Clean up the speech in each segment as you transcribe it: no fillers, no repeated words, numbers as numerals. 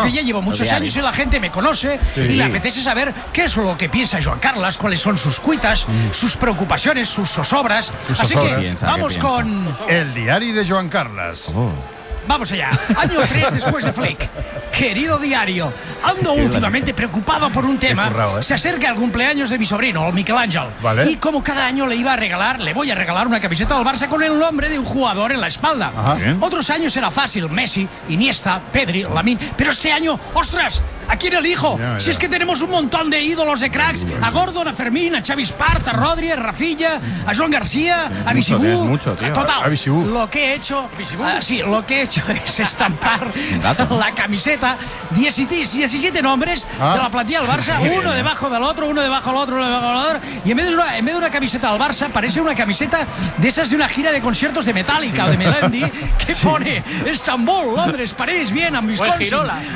que ya llevo muchos años y la gente me conoce y le apetece saber qué es lo que piensa Joan Carles, cuáles son sus cuitas, sus preocupaciones, sus zozobras. Así que vamos con el diario de Joan Carles. Vamos allá. Año 3 después de Flick. Querido diario, ando últimamente preocupado por un tema. Se acerca el cumpleaños de mi sobrino, el Miquel Ángel. Y como cada año le voy a regalar una camiseta del Barça con el nombre de un jugador en la espalda. Otros años era fácil, Messi, Iniesta, Pedri, Lamine. Pero este año, ¡ostras! ¿A quién elijo? Si es que tenemos un montón de ídolos de cracks. A Gordon, a Fermín, a Xavi Espart, a Rodri, a Rafilla, a Joan García, a Bisibú. Total, lo que he hecho es estampar la camiseta 17 nombres de la plantilla del Barça, uno debajo del otro, uno debajo del otro, uno debajo del otro. Y en vez de una camiseta del Barça, parece una camiseta de esas de una gira de conciertos de Metallica o de Melendi que pone Estambul, Londres, París, Viena, Wisconsin.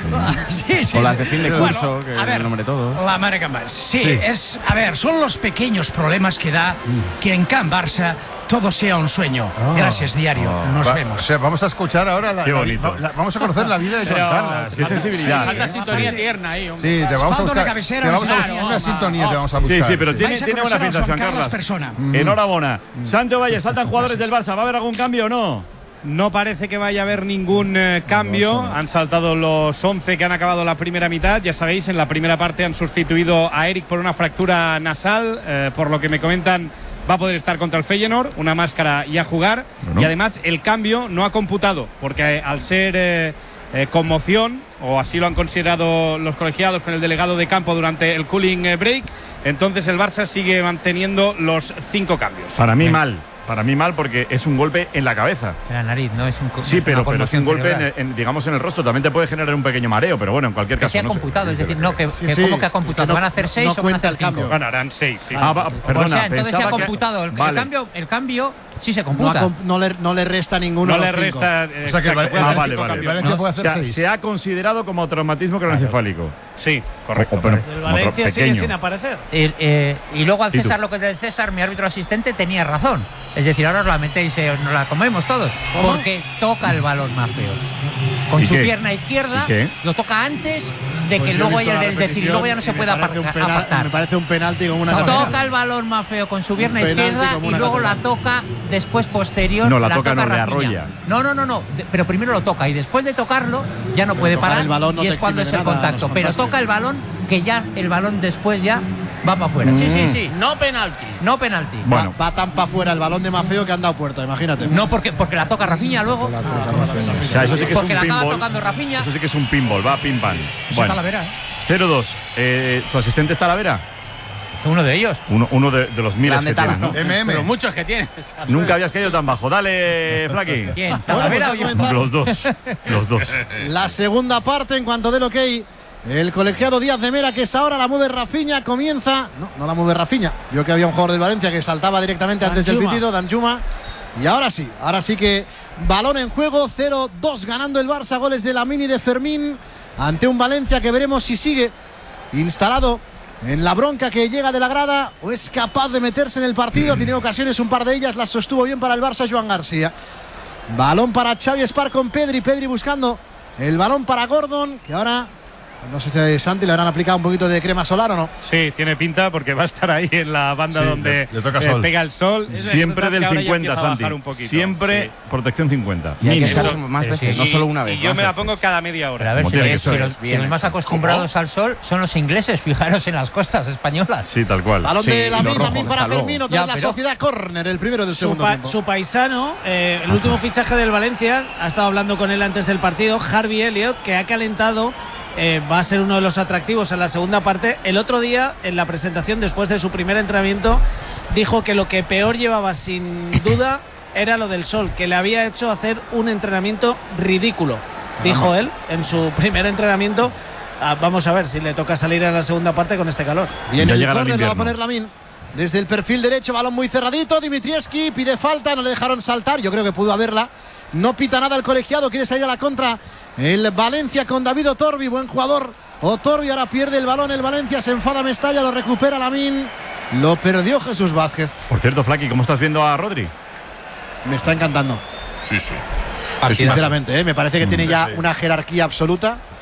O las de fin de curso, que a ver, el nombre de todo. La marca más. Sí, son los pequeños problemas que da que en Can Barça todo sea un sueño. Gracias, diario. Nos vemos. O sea, vamos a escuchar ahora vamos a conocer la vida de Joan Carles. Qué sensibilidad. Falta sintonía tierna ahí. Sí, te vamos a buscar una sintonía, te vamos a buscar. Sí, pero tiene buena pinta Joan Carles. Enhorabuena. Santo Valle, saltan jugadores del Barça. ¿Va a haber algún cambio o no? No parece que vaya a haber ningún cambio. Han saltado los 11 que han acabado la primera mitad. Ya sabéis, en la primera parte han sustituido a Eric por una fractura nasal. Por lo que me comentan, va a poder estar contra el Feyenoord, una máscara y a jugar. Y además el cambio no ha computado, porque al ser conmoción, o así lo han considerado los colegiados con el delegado de campo durante el cooling break, entonces el Barça sigue manteniendo los 5 cambios. Para mí mal porque es un golpe en la cabeza. En la nariz, no es un Sí, pero es un golpe digamos en el rostro. También te puede generar un pequeño mareo, pero bueno, en cualquier caso. Que se ha computado, es decir, no, ¿cómo que ha computado? ¿Van a hacer 6 o van a hacer 5? Bueno, harán 6, sí. Perdona, o sea, entonces se ha computado. El cambio sí se computa. No le resta ninguno. No le resta. O sea que Valencia puede hacer 6. Se ha considerado como traumatismo craneoencefálico. Sí, correcto. El Valencia sigue sin aparecer. Y luego al César lo que es del César, mi árbitro asistente tenía razón. Es decir, ahora os la metéis, nos la comemos todos. Porque toca el balón más feo. Con su pierna izquierda, lo toca antes de que luego luego ya no se pueda apartar. Me parece un penalti como una. Toca el balón más feo con su pierna izquierda y luego la toca después posterior. No, la toca, no, le Rafinha. arrolla. No. Pero primero lo toca y después de tocarlo ya no puede parar y es cuando es el contacto. Pero toca el balón, que ya el balón después ya va para afuera. Sí. No penalti. No penalti. Bueno. Va tan para afuera el balón de Mafeo que han dado puerta, imagínate. No, porque la toca Rafinha luego. O sea, eso sí que es un porque la acaba pinball. tocando Rafinha. Eso sí que es un pinball, va pim pam. Eso está a la vera. 0-2. ¿Tu asistente está a la vera? Es uno de ellos. Uno de los miles que tienes, ¿no? Pero muchos que tienes. Nunca habías caído tan bajo. Dale, Flaki. ¿Quién? ¿Talavera o yo? Los dos. La segunda parte, en cuanto del ok, el colegiado Díaz de Mera, que es ahora, la mueve Rafinha, comienza. No la mueve Rafinha. Vio que había un jugador del Valencia que saltaba directamente antes del pitido, Danjuma. Y ahora sí que balón en juego, 0-2 ganando el Barça, goles de Lamine y de Fermín, ante un Valencia que veremos si sigue instalado en la bronca que llega de la grada o es capaz de meterse en el partido. Tiene ocasiones, un par de ellas las sostuvo bien para el Barça Joan García. Balón para Xavi Espart con Pedri buscando el balón para Gordon, que ahora no sé si a Santi le habrán aplicado un poquito de crema solar o no. Sí, tiene pinta porque va a estar ahí en la banda donde le toca sol. Pega el sol. Siempre del 50, Santi. Siempre protección 50. Y hay que estar más veces, no solo una vez. Y yo me la pongo cada media hora. Pero a ver, si los más acostumbrados al sol son los ingleses, fijaros en las costas españolas. Sí, tal cual. Balón de Lamine para Fermín, otra vez la Sociedad, córner, el primero del segundo tiempo. Su paisano, el último fichaje del Valencia, ha estado hablando con él antes del partido, Harvey Elliott, que ha calentado. Va a ser uno de los atractivos en la segunda parte. El otro día, en la presentación después de su primer entrenamiento, dijo que lo que peor llevaba sin duda era lo del sol, que le había hecho hacer un entrenamiento ridículo, dijo él en su primer entrenamiento. Vamos a ver si le toca salir en la segunda parte con este calor. Bien, el córner lo va a poner Lamine desde el perfil derecho, balón muy cerradito. Dimitrievski pide falta, no le dejaron saltar, yo creo que pudo haberla. No pita nada el colegiado, quiere salir a la contra el Valencia con David Otorbi, buen jugador Otorbi, ahora pierde el balón el Valencia, se enfada Mestalla, lo recupera Lamine, lo perdió Jesús Vázquez. Por cierto, Flaki, ¿cómo estás viendo a Rodri? Me está encantando. Sí. Sinceramente, me parece que tiene ya una jerarquía absoluta.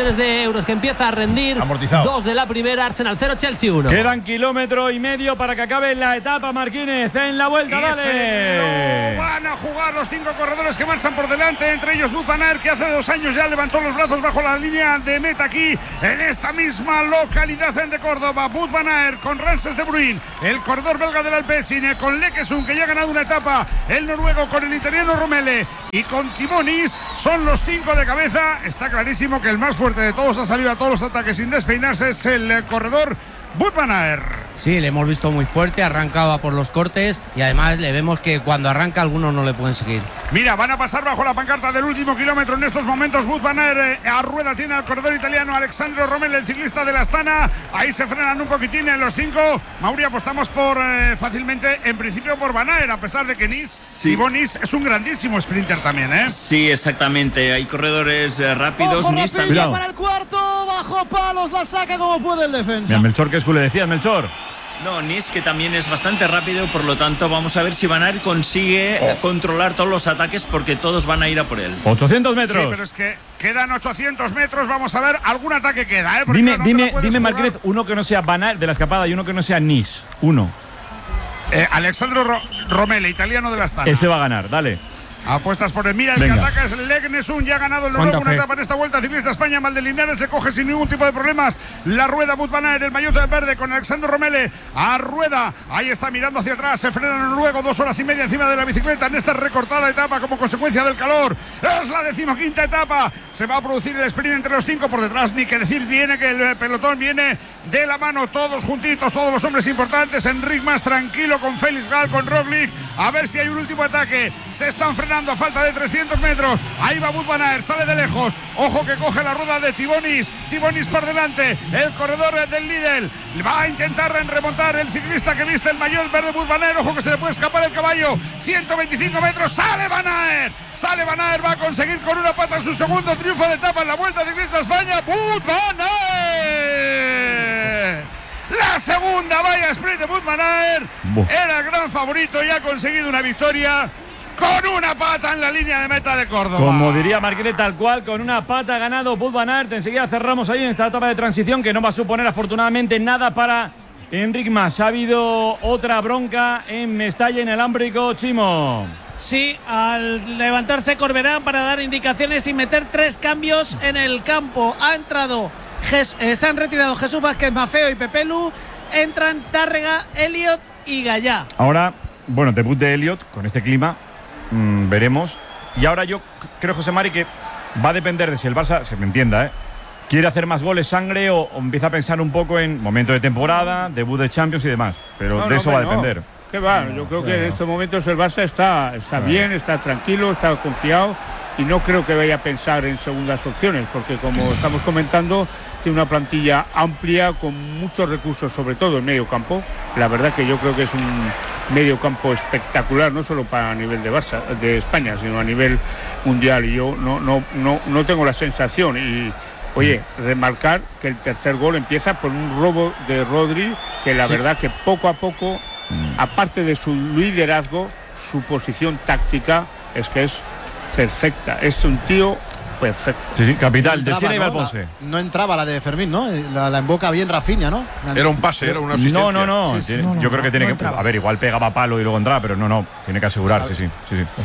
millones de euros, que empieza a rendir. Amortizado. 2 de la primera, Arsenal 0, Chelsea 1. Quedan kilómetro y medio para que acabe la etapa, Marquínez, en la vuelta, dale. Van a jugar los 5 corredores que marchan por delante, entre ellos Wout van Aert, que hace 2 años ya levantó los brazos bajo la línea de meta aquí, en esta misma localidad de Córdoba. Wout van Aert con Rances de Bruin, el corredor belga del Alpecin, con Lekesund, que ya ha ganado una etapa, el noruego con el italiano Romele y con Timonis, son los 5 de cabeza. Está clarísimo que el más fuerte de todos ha salido a todos los ataques sin despeinarse, es el corredor Wout van Aert. Sí, le hemos visto muy fuerte, arrancaba por los cortes y además le vemos que cuando arranca algunos no le pueden seguir. Mira, van a pasar bajo la pancarta del último kilómetro en estos momentos. Wout van Aert a rueda tiene al corredor italiano Alessandro Romele, el ciclista de la Astana. Ahí se frenan un poquitín en los 5. Mauri, apostamos por fácilmente, en principio, por van Aert, a pesar de que Nice es un grandísimo sprinter también, ¿eh? Sí, exactamente. Hay corredores rápidos. Ojo, Rafinha para el cuarto, bajo palos, la saca como puede el defensa. Mira, Melchor, ¿qué es que le decías, Melchor? No, Nice, que también es bastante rápido, por lo tanto vamos a ver si Van Aert consigue controlar todos los ataques, porque todos van a ir a por él. 800 metros. Sí, pero es que quedan 800 metros, vamos a ver, algún ataque queda, ¿eh? Dime Marquez, uno que no sea Van Aert de la escapada y uno que no sea Nice. Uno. Alessandro Romele, italiano de la Astana. Ese va a ganar, dale. Apuestas por el mira, el que ataca es Leknesund, ya ha ganado el noruego una etapa en esta vuelta. Ciclista España, Valdelinares le coge sin ningún tipo de problemas la rueda. Wout van Aert, el maillot verde con Alessandro Romele a rueda, ahí está mirando hacia atrás, se frena el noruego, 2 horas y media encima de la bicicleta en esta recortada etapa como consecuencia del calor. Es la 15ª etapa, se va a producir el sprint entre los 5 por detrás, ni que decir viene que el pelotón viene de la mano, todos juntitos, todos los hombres importantes. Enric más tranquilo con Félix Gal, con Roglic, a ver si hay un último ataque. Se están frenando a falta de 300 metros. Ahí va Wout van Aert, sale de lejos. Ojo que coge la rueda de Timonis por delante, el corredor del Lidl. Va a intentar remontar el ciclista que viste el maillot verde Wout van Aert. Ojo que se le puede escapar el caballo. 125 metros, sale Van Aert, va a conseguir con una pata su segundo triunfo de etapa en la Vuelta Ciclista España. Wout van Aert, la segunda valla sprint de Wout van Aert. Era el gran favorito y ha conseguido una victoria con una pata en la línea de meta de Córdoba. Como diría Marquinhos, tal cual, con una pata ha ganado Wout van Aert. Enseguida cerramos ahí en esta etapa de transición, que no va a suponer afortunadamente nada para Enric Mas. Ha habido otra bronca en Mestalla, en el Ámbrico, Chimo. Sí, al levantarse Corberán para dar indicaciones y meter 3 cambios en el campo. Ha entrado, se han retirado Jesús Vázquez, Mafeo y Pepelu. Entran Tárrega, Elliot y Gallá. Ahora, bueno, debut de Elliot con este clima. Veremos. Y ahora yo creo, José Mari, que va a depender de si el Barça, se me entienda, quiere hacer más goles, sangre, o empieza a pensar un poco en momento de temporada, debut de Champions y demás. Pero de eso va a depender. ¿Qué va? Yo creo que en estos momentos el Barça está bien, está tranquilo, está confiado y no creo que vaya a pensar en segundas opciones, porque como estamos comentando, tiene una plantilla amplia con muchos recursos, sobre todo en medio campo. La verdad que yo creo que es un medio campo espectacular, no solo para a nivel de Barça, de España, sino a nivel mundial, y yo no tengo la sensación. Y oye, remarcar que el tercer gol empieza por un robo de Rodri, que la verdad que poco a poco, aparte de su liderazgo, su posición táctica es que es perfecta, es un tío perfecto. Sí, capital, no entraba, no entraba la de Fermín, ¿no? La emboca bien Rafinha, ¿no? Era un pase, era una asistencia. No. Yo creo que tiene que... A ver, igual pegaba palo y luego entraba, pero no. Tiene que asegurarse, sí.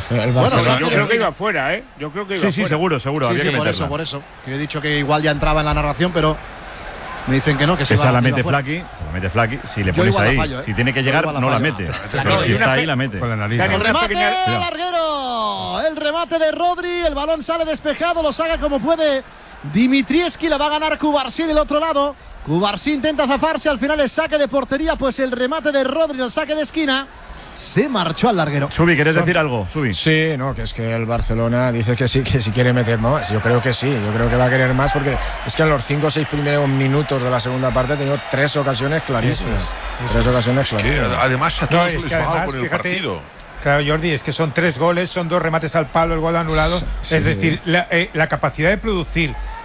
Bueno, yo creo que iba fuera, ¿eh? Yo creo que iba fuera. Sí, seguro. Había que meterla. Por eso. Yo he dicho que igual ya entraba en la narración, pero me dicen que no, que se esa la mete Flaky, si le pones ahí, fallo, si tiene que llegar, no la mete. Pero si está ahí, la mete. Con la nariz. El remate, larguero. El remate de Rodri, el balón sale despejado, lo saca como puede Dimitrievski, la va a ganar Cubarsí del otro lado. Cubarsí intenta zafarse, al final el saque de portería, pues el remate de Rodri, el saque de esquina. Se marchó al larguero. Subi, ¿quieres decir algo? Subi. Sí, no, que es que el Barcelona dice que sí, que si quiere meter más. Yo creo que sí, yo creo que va a querer más, porque es que en los 5 o 6 primeros minutos de la segunda parte ha tenido 3 ocasiones clarísimas. Además, a todos les va por el partido. Claro, Jordi, es que son 3 goles, son 2 remates al palo, el gol anulado. Sí, es decir, la capacidad de producir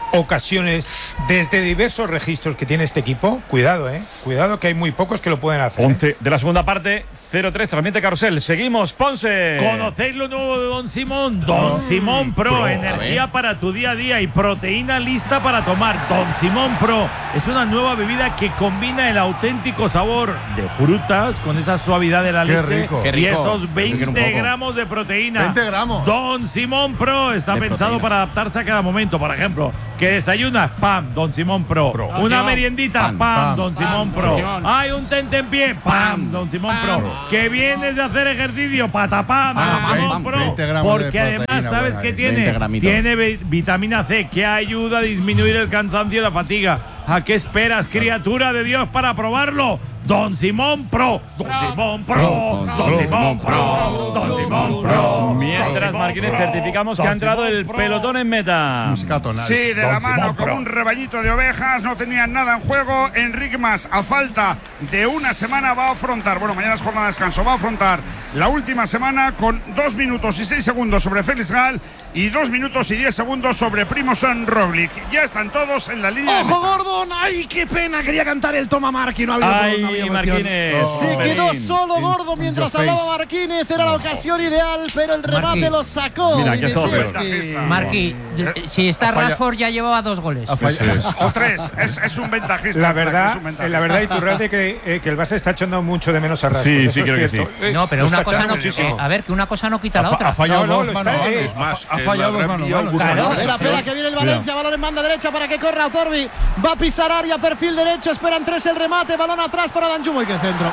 ocasiones desde diversos registros que tiene este equipo. Cuidado, cuidado, que hay muy pocos que lo pueden hacer. 11 de la segunda parte, 0-3, transmite Carrusel. Seguimos, Ponce. ¿Conocéis lo nuevo de Don Simón? Don Simón Pro, energía para tu día a día y proteína lista para tomar. Don Simón Pro es una nueva bebida que combina el auténtico sabor de frutas con esa suavidad de la leche y esos 20 gramos de proteína. 20 gramos. Don Simón Pro está pensado para adaptarse a cada momento. Por ejemplo, que desayunas, ¡pam! Don Simón Pro. Una meriendita, ¡pam! Don Simón Pro. Hay un tentempié, ¡pam! Don Simón Pro. Que vienes de hacer ejercicio, patapam, Don Simón Pro. Porque además, ¿sabes qué tiene? Tiene vitamina C que ayuda a disminuir el cansancio y la fatiga. ¿A qué esperas, criatura de Dios, para probarlo? Don Simón Pro, Don Simón Pro, Don Simón Pro, Don Simón Pro. Mientras, Marquines, certificamos que ha entrado el pelotón en meta. Sí, de la mano, como un rebañito de ovejas, no tenían nada en juego. Enrique Mas, a falta de una semana, va a afrontar, bueno, mañana es jornada de descanso, va a afrontar la última semana con 2 minutos y 6 segundos sobre Félix Gal y 2 minutos y 10 segundos sobre Primož Roglič. Ya están todos en la línea. ¡Ojo, Gordon! ¡Ay, qué pena! Quería cantar el Toma Marqui, no había Marquínez. Se quedó solo Gordo mientras hablaba Marquínez. Era la ocasión ideal, pero el remate lo sacó. Mira, que todo Marqui, si está Rashford ya llevaba 2 goles. O 3. Es un ventajista. La verdad, Iturralde, que el Barça está echando mucho de menos a Rashford. Sí, creo que sí. No, pero una cosa no, a ver, que una cosa no quita la otra. Ha fallado dos manuales. Ha fallado dos manuales. Espera, que viene el Valencia. Balón en banda derecha para que corra Otorbi. Va a pisar área, perfil derecho. Esperan 3 el remate. Balón atrás para Danjuma. Y que centro.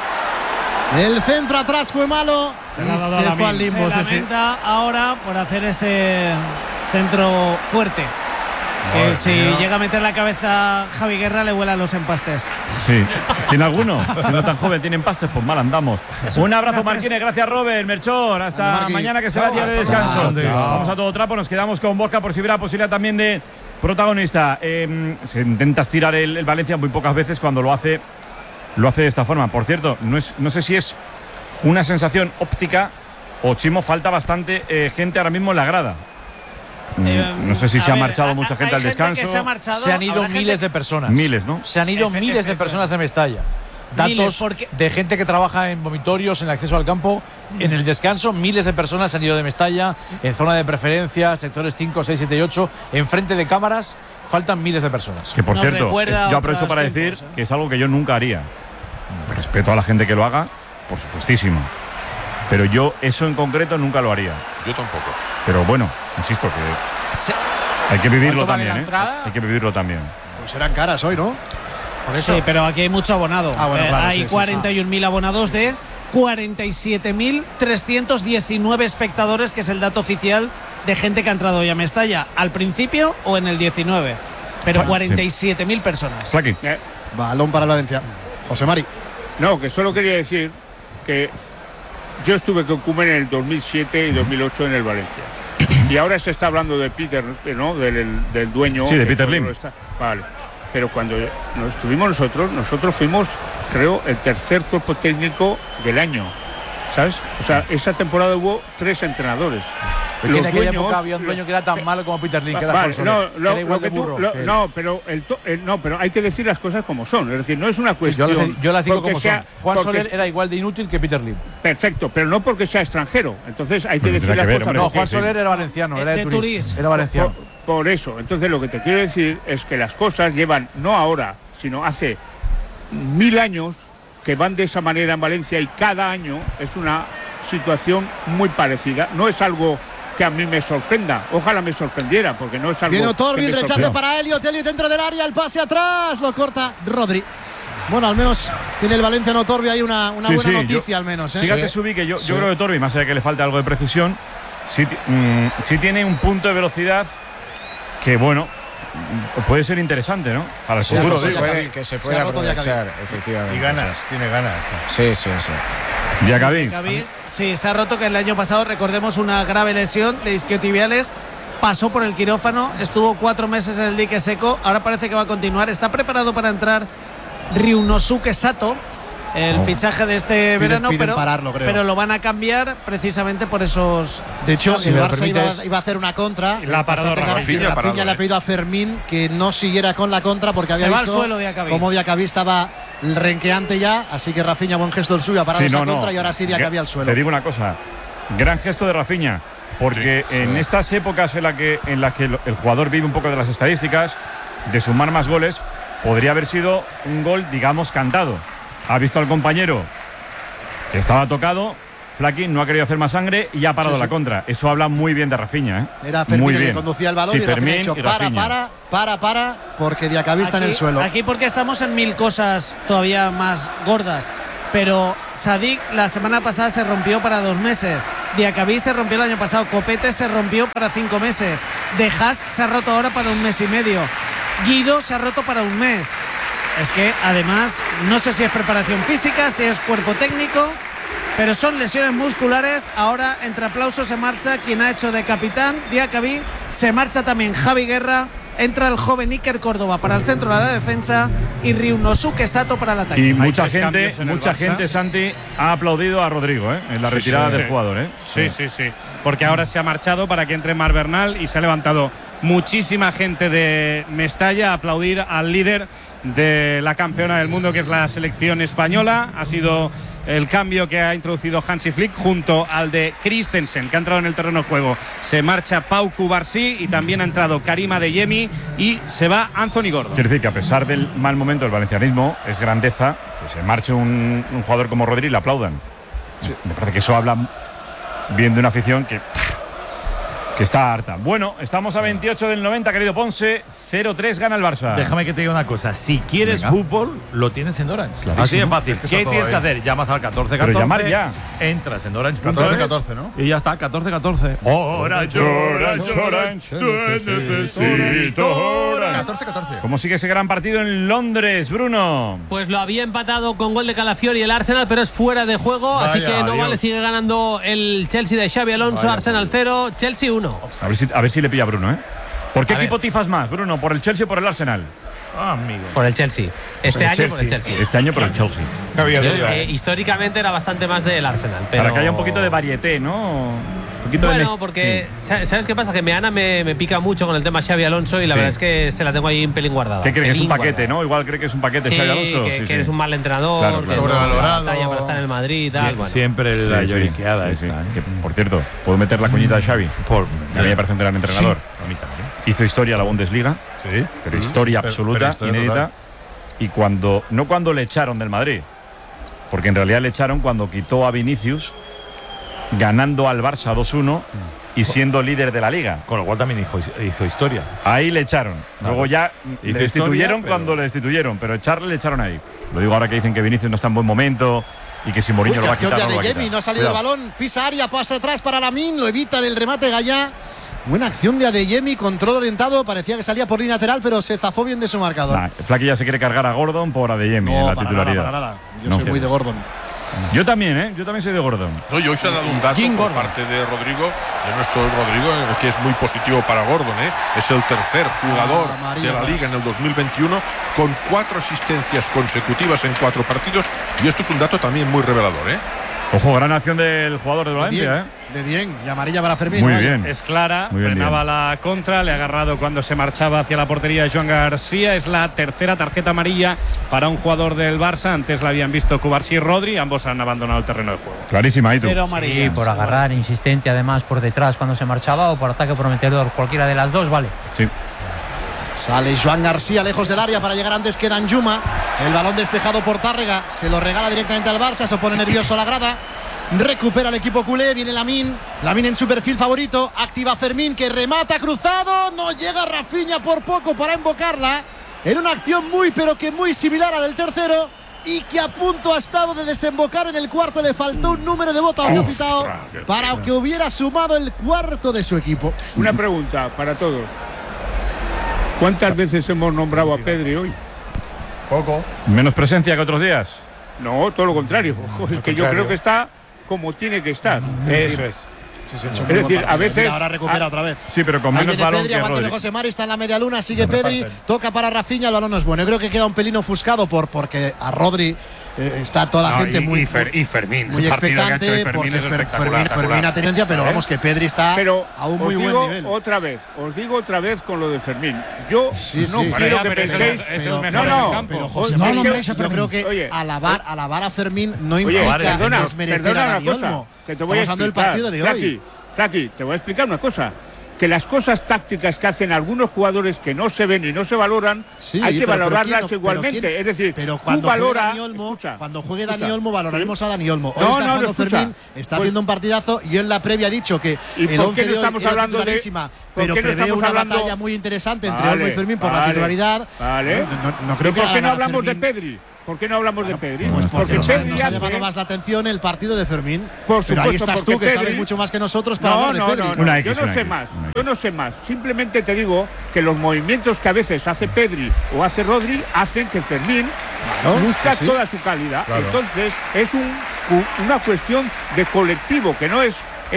El centro atrás fue malo. Se fue al limbo. Se lamenta ahora por hacer ese centro fuerte. Que si llega a meter la cabeza Javi Guerra, le vuelan los empastes. Sí. ¿Tiene alguno? Siendo tan joven, tiene empastes, pues mal andamos. Un abrazo, Marquines. Gracias, Robert. Melchor. Hasta mañana, que será día de descanso. Vamos a todo trapo. Nos quedamos con Borja por si hubiera posibilidad también de protagonista. Se intenta estirar el Valencia muy pocas veces. Cuando lo hace de esta forma. Por cierto, no sé si es una sensación óptica o, Chimo, falta bastante gente ahora mismo en la grada. No sé si se ha marchado mucha gente al descanso. Se han ido miles de personas. Miles, ¿no? Se han ido miles de personas de Mestalla. Datos de gente que trabaja en vomitorios, en el acceso al campo, en el descanso. Miles de personas se han ido de Mestalla, en zona de preferencia, sectores 5, 6, 7 y 8, enfrente de cámaras. Faltan miles de personas. Que, por cierto, yo aprovecho para decir que es algo que yo nunca haría. Respeto a la gente que lo haga, por supuestísimo. Pero yo eso en concreto nunca lo haría. Yo tampoco. Pero bueno, insisto que hay que vivirlo también, Hay que vivirlo también. Pues eran caras hoy, ¿no? Por eso. Sí, pero aquí hay mucho abonado. Claro, hay 41.000 abonados de 47.319 espectadores, que es el dato oficial de gente que ha entrado hoy a Mestalla, al principio o en el 19. Pero 47.000 personas. Balón para Valencia. José Mari. No, que solo quería decir que yo estuve con Koeman en el 2007 y 2008 en el Valencia. Y ahora se está hablando de Peter, ¿no? Del dueño. Sí, de Peter Lim. Vale. Pero cuando nos estuvimos nosotros fuimos, creo, el tercer cuerpo técnico del año. ¿Sabes? O sea, esa temporada hubo 3 entrenadores. Porque en aquella época había un dueño que era tan malo como Peter Lim, que era pero hay que decir las cosas como son. Es decir, no es una cuestión. Yo las digo como son. Juan Soler era igual de inútil que Peter Lim. Perfecto, pero no porque sea extranjero. Entonces hay que decir las cosas. No, Juan Soler era valenciano, era de Turís. Era valenciano. Por eso. Entonces lo que te quiero decir es que las cosas llevan, no ahora, sino hace 1000 años, que van de esa manera en Valencia, y cada año es una situación muy parecida. No es algo que a mí me sorprenda. Ojalá me sorprendiera, porque no es algo. Viene Otorbi, el rechace para Elliot dentro del área, el pase atrás, lo corta Rodri. Bueno, al menos tiene el Valencia en Otorbi ahí una buena noticia, al menos. Fíjate, Subi, que yo creo que Otorbi, más allá de que le falta algo de precisión, sí tiene un punto de velocidad que, bueno, puede ser interesante, ¿no? Para el futuro. Que se puede aprovechar, efectivamente. Y ganas, tiene ganas. Sí. Diacabí. Sí, se ha roto, que el año pasado, recordemos, una grave lesión de isquiotibiales. Pasó por el quirófano, estuvo 4 meses en el dique seco. Ahora parece que va a continuar. Está preparado para entrar Ryunosuke Sato, el fichaje de este verano, piden pararlo, creo. pero lo van a cambiar precisamente por esos. De hecho, el Barça iba a hacer una contra. La parado Rafinha le ha pedido a Fermín que no siguiera con la contra porque había visto cómo Diacabí estaba renqueante ya, así que Rafinha, buen gesto el suyo, ha parado esa contra y ahora sí Diacabí al suelo. Te digo una cosa, gran gesto de Rafinha, porque en estas épocas en las que el jugador vive un poco de las estadísticas, de sumar más goles, podría haber sido un gol, digamos, cantado. Ha visto al compañero que estaba tocado, Flaky no ha querido hacer más sangre y ha parado la contra. Eso habla muy bien de Rafinha, ¿eh? Era Fermín el que conducía el balón y Rafinha ha dicho para, porque Diacabí está en el suelo. Aquí porque estamos en 1000 cosas todavía más gordas. Pero Sadik la semana pasada se rompió para 2 meses. Diacabí se rompió el año pasado. Copete se rompió para 5 meses. De Haas se ha roto ahora para 1 mes y medio. Guido se ha roto para 1 mes. Es que además no sé si es preparación física, si es cuerpo técnico, pero son lesiones musculares. Ahora entre aplausos se marcha quien ha hecho de capitán, Diacabí. Se marcha también Javi Guerra. Entra el joven Iker Córdoba para el centro de la defensa y Ryunosuke Sato para el ataque. Y mucha gente, Santi, ha aplaudido a Rodrigo en la retirada del jugador. Sí. Porque ahora se ha marchado para que entre Mar Bernal y se ha levantado muchísima gente de Mestalla a aplaudir al líder de la campeona del mundo, que es la selección española. Ha sido el cambio que ha introducido Hansi Flick junto al de Christensen, que ha entrado en el terreno de juego. Se marcha Pau Cubarsí y también ha entrado Karim Adeyemi y se va Anthony Gordon. Quiere decir que a pesar del mal momento del valencianismo, es grandeza que se marche un jugador como Rodri y le aplaudan. Sí. Me parece que eso habla bien de una afición que está harta. Bueno, estamos a 28 del 90, querido Ponce. 0-3 gana el Barça. Déjame que te diga una cosa. Si quieres fútbol, lo tienes en Orange. Así de fácil. ¿Qué tienes que hacer? Llamas al 1414. Pero llamar ya. Entras en Orange. 1414, ¿no? Y ya está, 1414. Orange. Necesito Orange. 1414. ¿Cómo sigue ese gran partido en Londres, Bruno? Pues lo había empatado con gol de Calafiori el Arsenal, pero es fuera de juego. Así que no vale, sigue ganando el Chelsea de Xabi Alonso. Arsenal 0, Chelsea 1. A ver si le pilla a Bruno, ¿eh? ¿Por qué equipo tifas más, Bruno? ¿Por el Chelsea o por el Arsenal? Amigo. Por el Chelsea. Este año por el Chelsea. Este año por el Chelsea. Históricamente era bastante más del Arsenal. Pero para que haya un poquito de varieté, ¿no? Bueno, porque ¿sabes qué pasa? Que Meana me pica mucho con el tema Xabi Alonso y la verdad es que se la tengo ahí un pelín guardada. ¿Qué cree que es un paquete, no? Igual cree que es un paquete Xabi Alonso. Que eres un mal entrador, sobrevalorado. Batalla para estar en el Madrid y tal. Siempre la lloriqueada esta. Que, por cierto, ¿puedo meter la cuñita de Xavi? A mí me parece un gran entrenador. A mí también. Hizo historia la Bundesliga, pero historia absoluta, inédita. Y no cuando le echaron del Madrid, porque en realidad le echaron cuando quitó a Vinicius, ganando al Barça 2-1 y siendo líder de la Liga. Con lo cual también hizo historia. Ahí le echaron. Luego ya le destituyeron cuando le destituyeron, pero echarle le echaron ahí. Lo digo ahora que dicen que Vinicius no está en buen momento y que si Mourinho lo va a quitar, no ha salido el balón, pisa área, pasa atrás para Lamine, lo evita en el remate Gallá. Buena acción de Adeyemi, control orientado, parecía que salía por línea lateral, pero se zafó bien de su marcador. Flaky ya se quiere cargar a Gordon por Adeyemi en la titularidad. Nada. Yo soy muy de Gordon. Yo también, yo también soy de Gordon. No, y hoy se ha dado un dato por parte de Rodrigo, de nuestro Rodrigo, que es muy positivo para Gordon. Es el tercer jugador de la Liga en el 2021 con 4 asistencias consecutivas en 4 partidos. Y esto es un dato también muy revelador. Ojo, gran acción del jugador de Valencia. De bien, y amarilla para Fermín. Muy bien. Es clara, frenaba la contra, le ha agarrado cuando se marchaba hacia la portería de Joan García. Es la tercera tarjeta amarilla para un jugador del Barça. Antes la habían visto Cubarsí y Rodri, ambos han abandonado el terreno de juego. Clarísima, ¿y tú? Sí, por agarrar, insistente además por detrás cuando se marchaba o por ataque prometedor, cualquiera de las dos, vale. Sí. Sale Joan García lejos del área para llegar antes que Danjuma. El balón despejado por Tárrega, se lo regala directamente al Barça, se pone nervioso a la grada. Recupera el equipo culé, viene Lamine en su perfil favorito, activa Fermín que remata cruzado, no llega Rafinha por poco para invocarla. En una acción muy similar a del tercero y que a punto ha estado de desembocar en el cuarto. Le faltó un número de bota a Capitao para que hubiera sumado el cuarto de su equipo. Una pregunta para todos. ¿Cuántas veces hemos nombrado a Pedri hoy? Poco. ¿Menos presencia que otros días? No, todo lo contrario. Es que yo creo que está como tiene que estar. Eso es. Es decir, a veces… Ahora recupera otra vez. Sí, pero con menos balón Pedri, que Rodri. José Mari está en la media luna, sigue Pedri, toca para Rafinha, el balón no es bueno. Yo creo que queda un pelín ofuscado porque a Rodri está toda la gente muy Fermín, muy expectante porque Fermín ha tendencia, pero vamos que Pedri está a un muy buen nivel. Os digo otra vez con lo de Fermín. Yo no quiero que penséis. Yo creo que alabar a Fermín no implica desmerecer a Dani Olmo. Que te voy a explicar del partido de hoy. Flaqui, te voy a explicar una cosa. Que las cosas tácticas que hacen algunos jugadores que no se ven y no se valoran, hay que valorarlas igualmente. Es decir, pero cuando juegue Dani Olmo, valoraremos a Dani Olmo. Hoy está jugando Fermín, está haciendo un partidazo. Yo en la previa he dicho que el 11 de hoy era titularísima, pero prevé una batalla muy interesante entre Olmo y Fermín por la titularidad. No creo que ¿por qué no hablamos de Pedri? ¿Por qué no hablamos de Pedri? Pues porque Pedri ha llamado más la atención el partido de Fermín. Por supuesto, pero ahí estás tú, que Pedri, sabes mucho más que nosotros para hablar de Pedri. Yo no sé más. Simplemente te digo que los movimientos que a veces hace Pedri o hace Rodri hacen que Fermín busca toda su calidad. Claro. Entonces es una cuestión de colectivo, que no es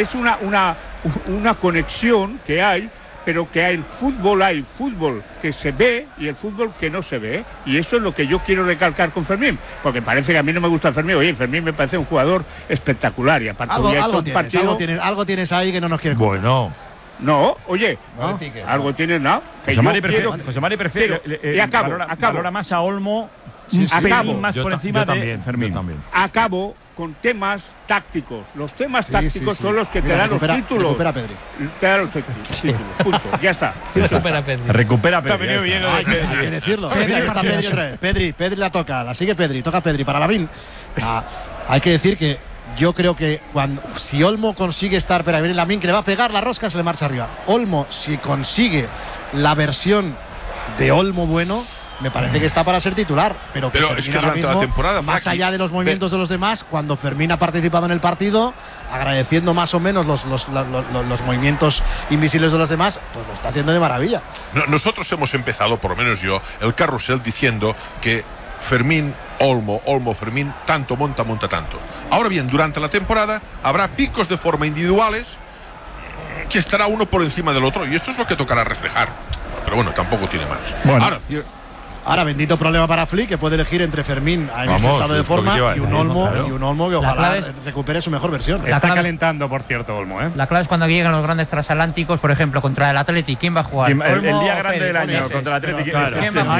una conexión que hay. Pero que hay fútbol que se ve y el fútbol que no se ve. Y eso es lo que yo quiero recalcar con Fermín. Porque parece que a mí no me gusta Fermín. Oye, Fermín me parece un jugador espectacular. Y aparte algo tienes ahí que no nos quieres contar. Bueno. No, oye, algo tienes, ¿no? José Mari prefiere. Y acabo. Valora más a Olmo un pelín más por encima de Fermín. Acabo con temas tácticos. Los temas tácticos son los que te dan los títulos. Recupera Pedri. Te dan los títulos. Punto. Ya está. Recupera Pedri. Está venido bien lo de Pedri. Hay que decirlo. Pedri la toca. La sigue Pedri. Toca Pedri para Lavín. Hay que decir que yo creo que si Olmo consigue estar para ver Lavín, que le va a pegar la rosca, se le marcha arriba. Olmo, si consigue la versión de Olmo bueno, me parece que está para ser titular, pero es que durante la temporada, más allá de los movimientos de los demás, cuando Fermín ha participado en el partido, agradeciendo más o menos los movimientos invisibles de los demás, pues lo está haciendo de maravilla. Nosotros hemos empezado, por lo menos yo, el carrusel diciendo que Fermín, Olmo, Fermín, tanto monta tanto. Ahora bien, durante la temporada habrá picos de forma individuales que estará uno por encima del otro, y esto es lo que tocará reflejar. Pero bueno, tampoco tiene más. Ahora, bendito problema para Flick, que puede elegir entre Fermín en este estado de forma y un Olmo que ojalá recupere su mejor versión. Está calentando, por cierto, Olmo. La clave es cuando llegan los grandes transatlánticos, por ejemplo, contra el Athletic. ¿Quién va a jugar? El día grande del año contra el Athletic. ¿Quién va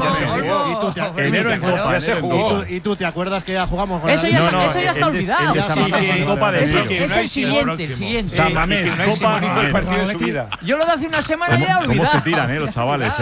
a jugar? ¿Y tú te acuerdas que ya jugamos con eso ya está olvidado. Es el siguiente. San Mamés, Copa. Yo lo de hace una semana ya he olvidado. ¿Cómo se tiran los chavales?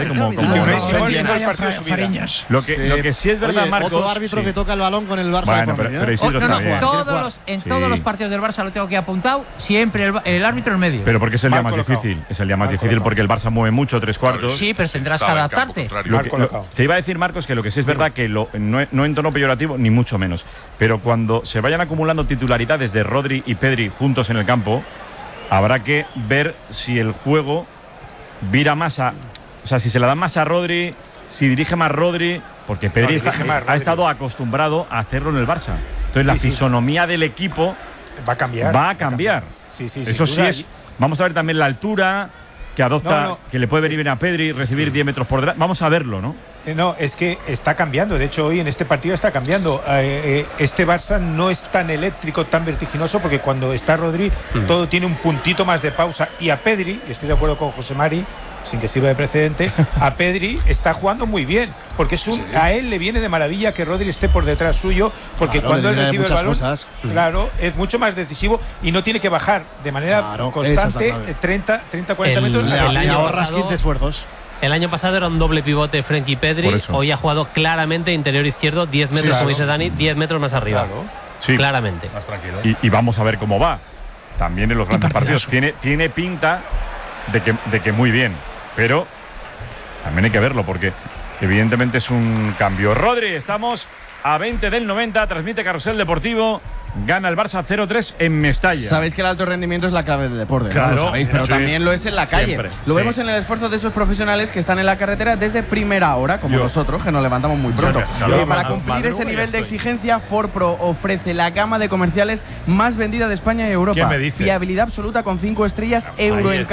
Lo que sí es verdad, Marcos. Otro árbitro que toca el balón con el Barça. Bueno, pero Isidro está bien. En todos los partidos del Barça lo tengo aquí apuntado, siempre el árbitro en medio. Pero porque es el día más difícil. Es el día más difícil porque el Barça mueve mucho, 3/4. Sí, pero tendrás que adaptarte. Te iba a decir, Marcos, que lo que sí es verdad que no en tono peyorativo, ni mucho menos. Pero cuando se vayan acumulando titularidades de Rodri y Pedri juntos en el campo, habrá que ver si el juego vira más a. O sea, si se la dan más a Rodri, si dirige más Rodri, porque Pedri ha estado acostumbrado a hacerlo en el Barça. Entonces la fisonomía del equipo va a cambiar. Eso sí es. Vamos a ver también la altura que adopta, que le puede venir bien a Pedri, recibir 10 metros por delante. Vamos a verlo, ¿no? No, es que está cambiando. De hecho, hoy en este partido está cambiando. Este Barça no es tan eléctrico, tan vertiginoso, porque cuando está Rodri, todo tiene un puntito más de pausa. Y a Pedri, y estoy de acuerdo con José Mari, sin que sirva de precedente, a Pedri está jugando muy bien, porque a él le viene de maravilla que Rodri esté por detrás suyo, porque cuando él recibe el balón, es mucho más decisivo y no tiene que bajar de manera constante 30-40 metros. Le ahorras 15 esfuerzos. El año pasado era un doble pivote Frenkie Pedri, hoy ha jugado claramente interior izquierdo, 10 metros, como dice Dani, 10 metros más arriba. Sí, claramente. Más tranquilo. Y vamos a ver cómo va. También en los grandes partidos. Tiene pinta de que muy bien, pero también hay que verlo porque evidentemente es un cambio. Rodri, estamos a 20 del 90, transmite Carrusel Deportivo, gana el Barça 0-3 en Mestalla. Sabéis que el alto rendimiento es la clave del deporte, claro, ¿no? Lo sabéis, pero también lo es en la calle. Siempre, lo vemos en el esfuerzo de esos profesionales que están en la carretera desde primera hora, como nosotros, que nos levantamos muy pronto. Y para cumplir ese nivel de exigencia, Ford Pro ofrece la gama de comerciales más vendida de España y Europa. ¿Qué me dices? Fiabilidad absoluta con 5 estrellas, Euro NCAP,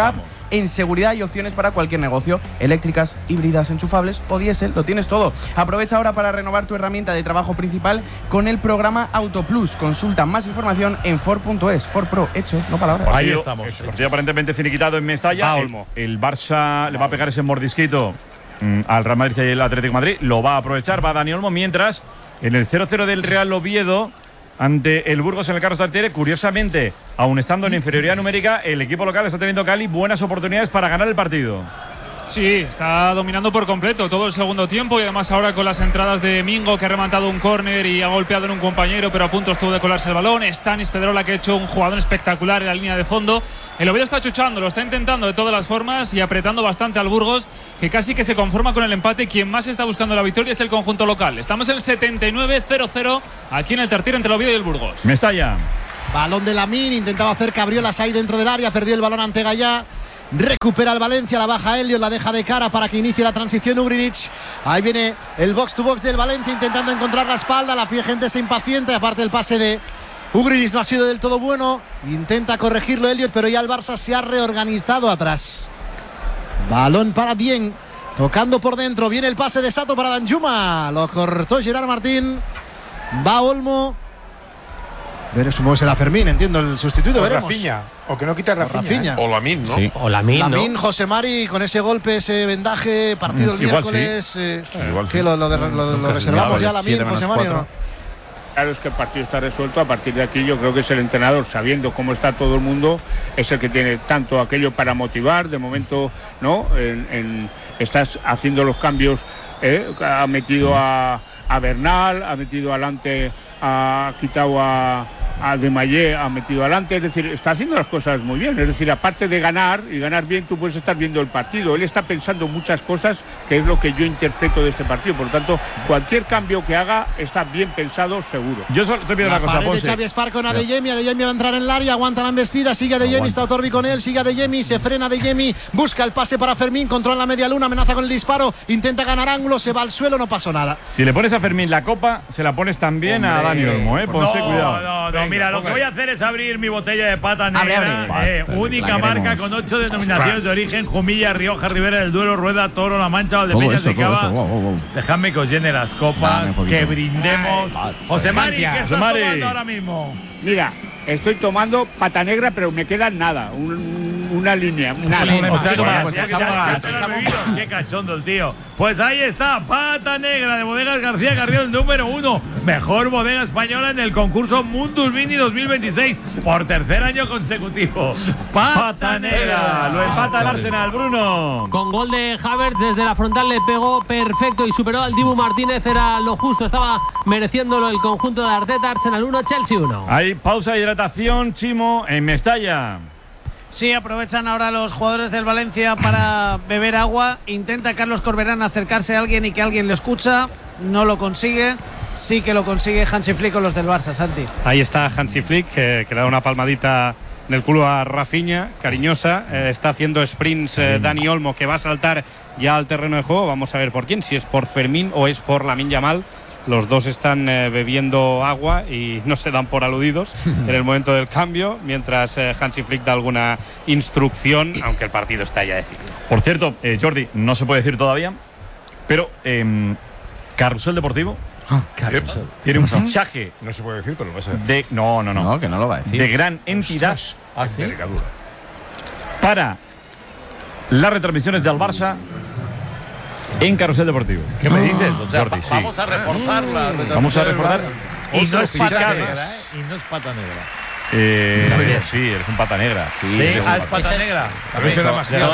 en seguridad y opciones para cualquier negocio. Eléctricas, híbridas, enchufables o diésel, lo tienes todo. Aprovecha ahora para renovar tu herramienta de trabajo principal con el programa AutoPlus. Consulta más información en Ford.es. Ford Pro, hechos, no palabras. Ahí estamos. Partido aparentemente finiquitado en Mestalla. El Barça le va a pegar ese mordisquito al Real Madrid y el Atlético de Madrid. Lo va a aprovechar, va Dani Olmo. Mientras, en el 0-0 del Real Oviedo ante el Burgos en el Carlos Tartiere, curiosamente, aun estando en inferioridad numérica, el equipo local está teniendo Cali buenas oportunidades para ganar el partido. Sí, está dominando por completo todo el segundo tiempo y además ahora con las entradas de Mingo, que ha rematado un córner y ha golpeado en un compañero, pero a punto estuvo de colarse el balón. Stanis Pedrola, que ha hecho un jugador espectacular en la línea de fondo. El Oviedo está chuchando, lo está intentando de todas las formas y apretando bastante al Burgos, que casi que se conforma con el empate. Quien más está buscando la victoria es el conjunto local. Estamos en el 79-0-0 aquí en el Tartiere entre el Oviedo y el Burgos. Mestalla. Balón de Lamine, intentaba hacer cabriolas ahí dentro del área, perdió el balón ante Gallá. Recupera el Valencia, la baja Elliot, la deja de cara para que inicie la transición Ugrinic. Ahí viene el box to box del Valencia intentando encontrar la espalda, la gente se impaciente, aparte el pase de Ugrinic no ha sido del todo bueno, intenta corregirlo Elliot, pero ya el Barça se ha reorganizado atrás. Balón para Dieng, tocando por dentro, viene el pase de Sato para Danjuma, lo cortó Gerard Martín, va Olmo. Supongo que será Fermín, entiendo, el sustituto. O Rafinha, o que no quita Rafinha. O Lamine, ¿no? Sí. O Lamine, ¿no? José Mari, con ese golpe, ese vendaje, partido el miércoles. Sí. Que lo reservamos ya a Lamine, José Mari, ¿no? Claro, es que el partido está resuelto. A partir de aquí yo creo que es el entrenador, sabiendo cómo está todo el mundo, es el que tiene tanto aquello para motivar. De momento, ¿no? Estás haciendo los cambios. Ha metido a Bernal, ha metido adelante, ha quitado a Demayé, ha metido adelante, es decir, está haciendo las cosas muy bien, es decir, aparte de ganar y ganar bien, tú puedes estar viendo el partido, él está pensando muchas cosas, que es lo que yo interpreto de este partido, por lo tanto, cualquier cambio que haga está bien pensado, seguro. Yo solo te pido una cosa, Ponce. De Xavi Espar con Adeyemi va a entrar en el área, aguanta la embestida, sigue Adeyemi, está Otorbi con él, sigue Adeyemi, se frena Adeyemi, busca el pase para Fermín, controla la media luna, amenaza con el disparo, intenta ganar ángulo, se va al suelo, no pasó nada. Si le pones a Fermín la copa, se la pones también a Dani Olmo, Ponce, cuidado. No, mira, lo que voy a hacer es abrir mi botella de pata negra. Única marca con 8 denominaciones de origen: Jumilla, Rioja, Ribera del Duero, Rueda, Toro, La Mancha, Valdepeñas de Cava. Dejadme que os llene las copas, que brindemos. José Mari, ¿qué estás tomando ahora mismo? Mira, estoy tomando pata negra, pero me queda nada, una línea. Qué cachondo el tío. Pues ahí está, pata negra de Bodegas García Carrión, número 1. Mejor bodega española en el concurso Mundus Vini 2026. Por tercer año consecutivo. Pata negra. Lo empata el Arsenal, Bruno. Con gol de Havertz desde la frontal le pegó perfecto y superó al Dibu Martínez. Era lo justo, estaba mereciéndolo el conjunto de Arteta. Arsenal 1, Chelsea 1. Hay pausa de hidratación, Chimo, en Mestalla. Sí, aprovechan ahora los jugadores del Valencia para beber agua. Intenta Carlos Corberán acercarse a alguien y que alguien le escucha. No lo consigue. Sí que lo consigue Hansi Flick con los del Barça, Santi. Ahí está Hansi Flick, que le da una palmadita en el culo a Rafinha, cariñosa. Está haciendo sprints Dani Olmo, que va a saltar ya al terreno de juego. Vamos a ver por quién, si es por Fermín o es por Lamine Yamal. Los dos están bebiendo agua y no se dan por aludidos en el momento del cambio, mientras Hansi Flick da alguna instrucción, aunque el partido está ya decidido. Por cierto, Jordi, no se puede decir todavía, pero Carrusel Deportivo tiene un fichaje. No se puede decir, pero lo vas a decir. No, que no lo va a decir. De gran entidad. ¿Sí? Para las retransmisiones del Barça en Carrusel Deportivo. ¿Qué me dices? O sea, Jordi, vamos a reforzar la Vamos a reforzar. Y no es pata negra, Y no es pata negra. Sí, eres un pata negra. Sí, es pata negra. Es de la Masía.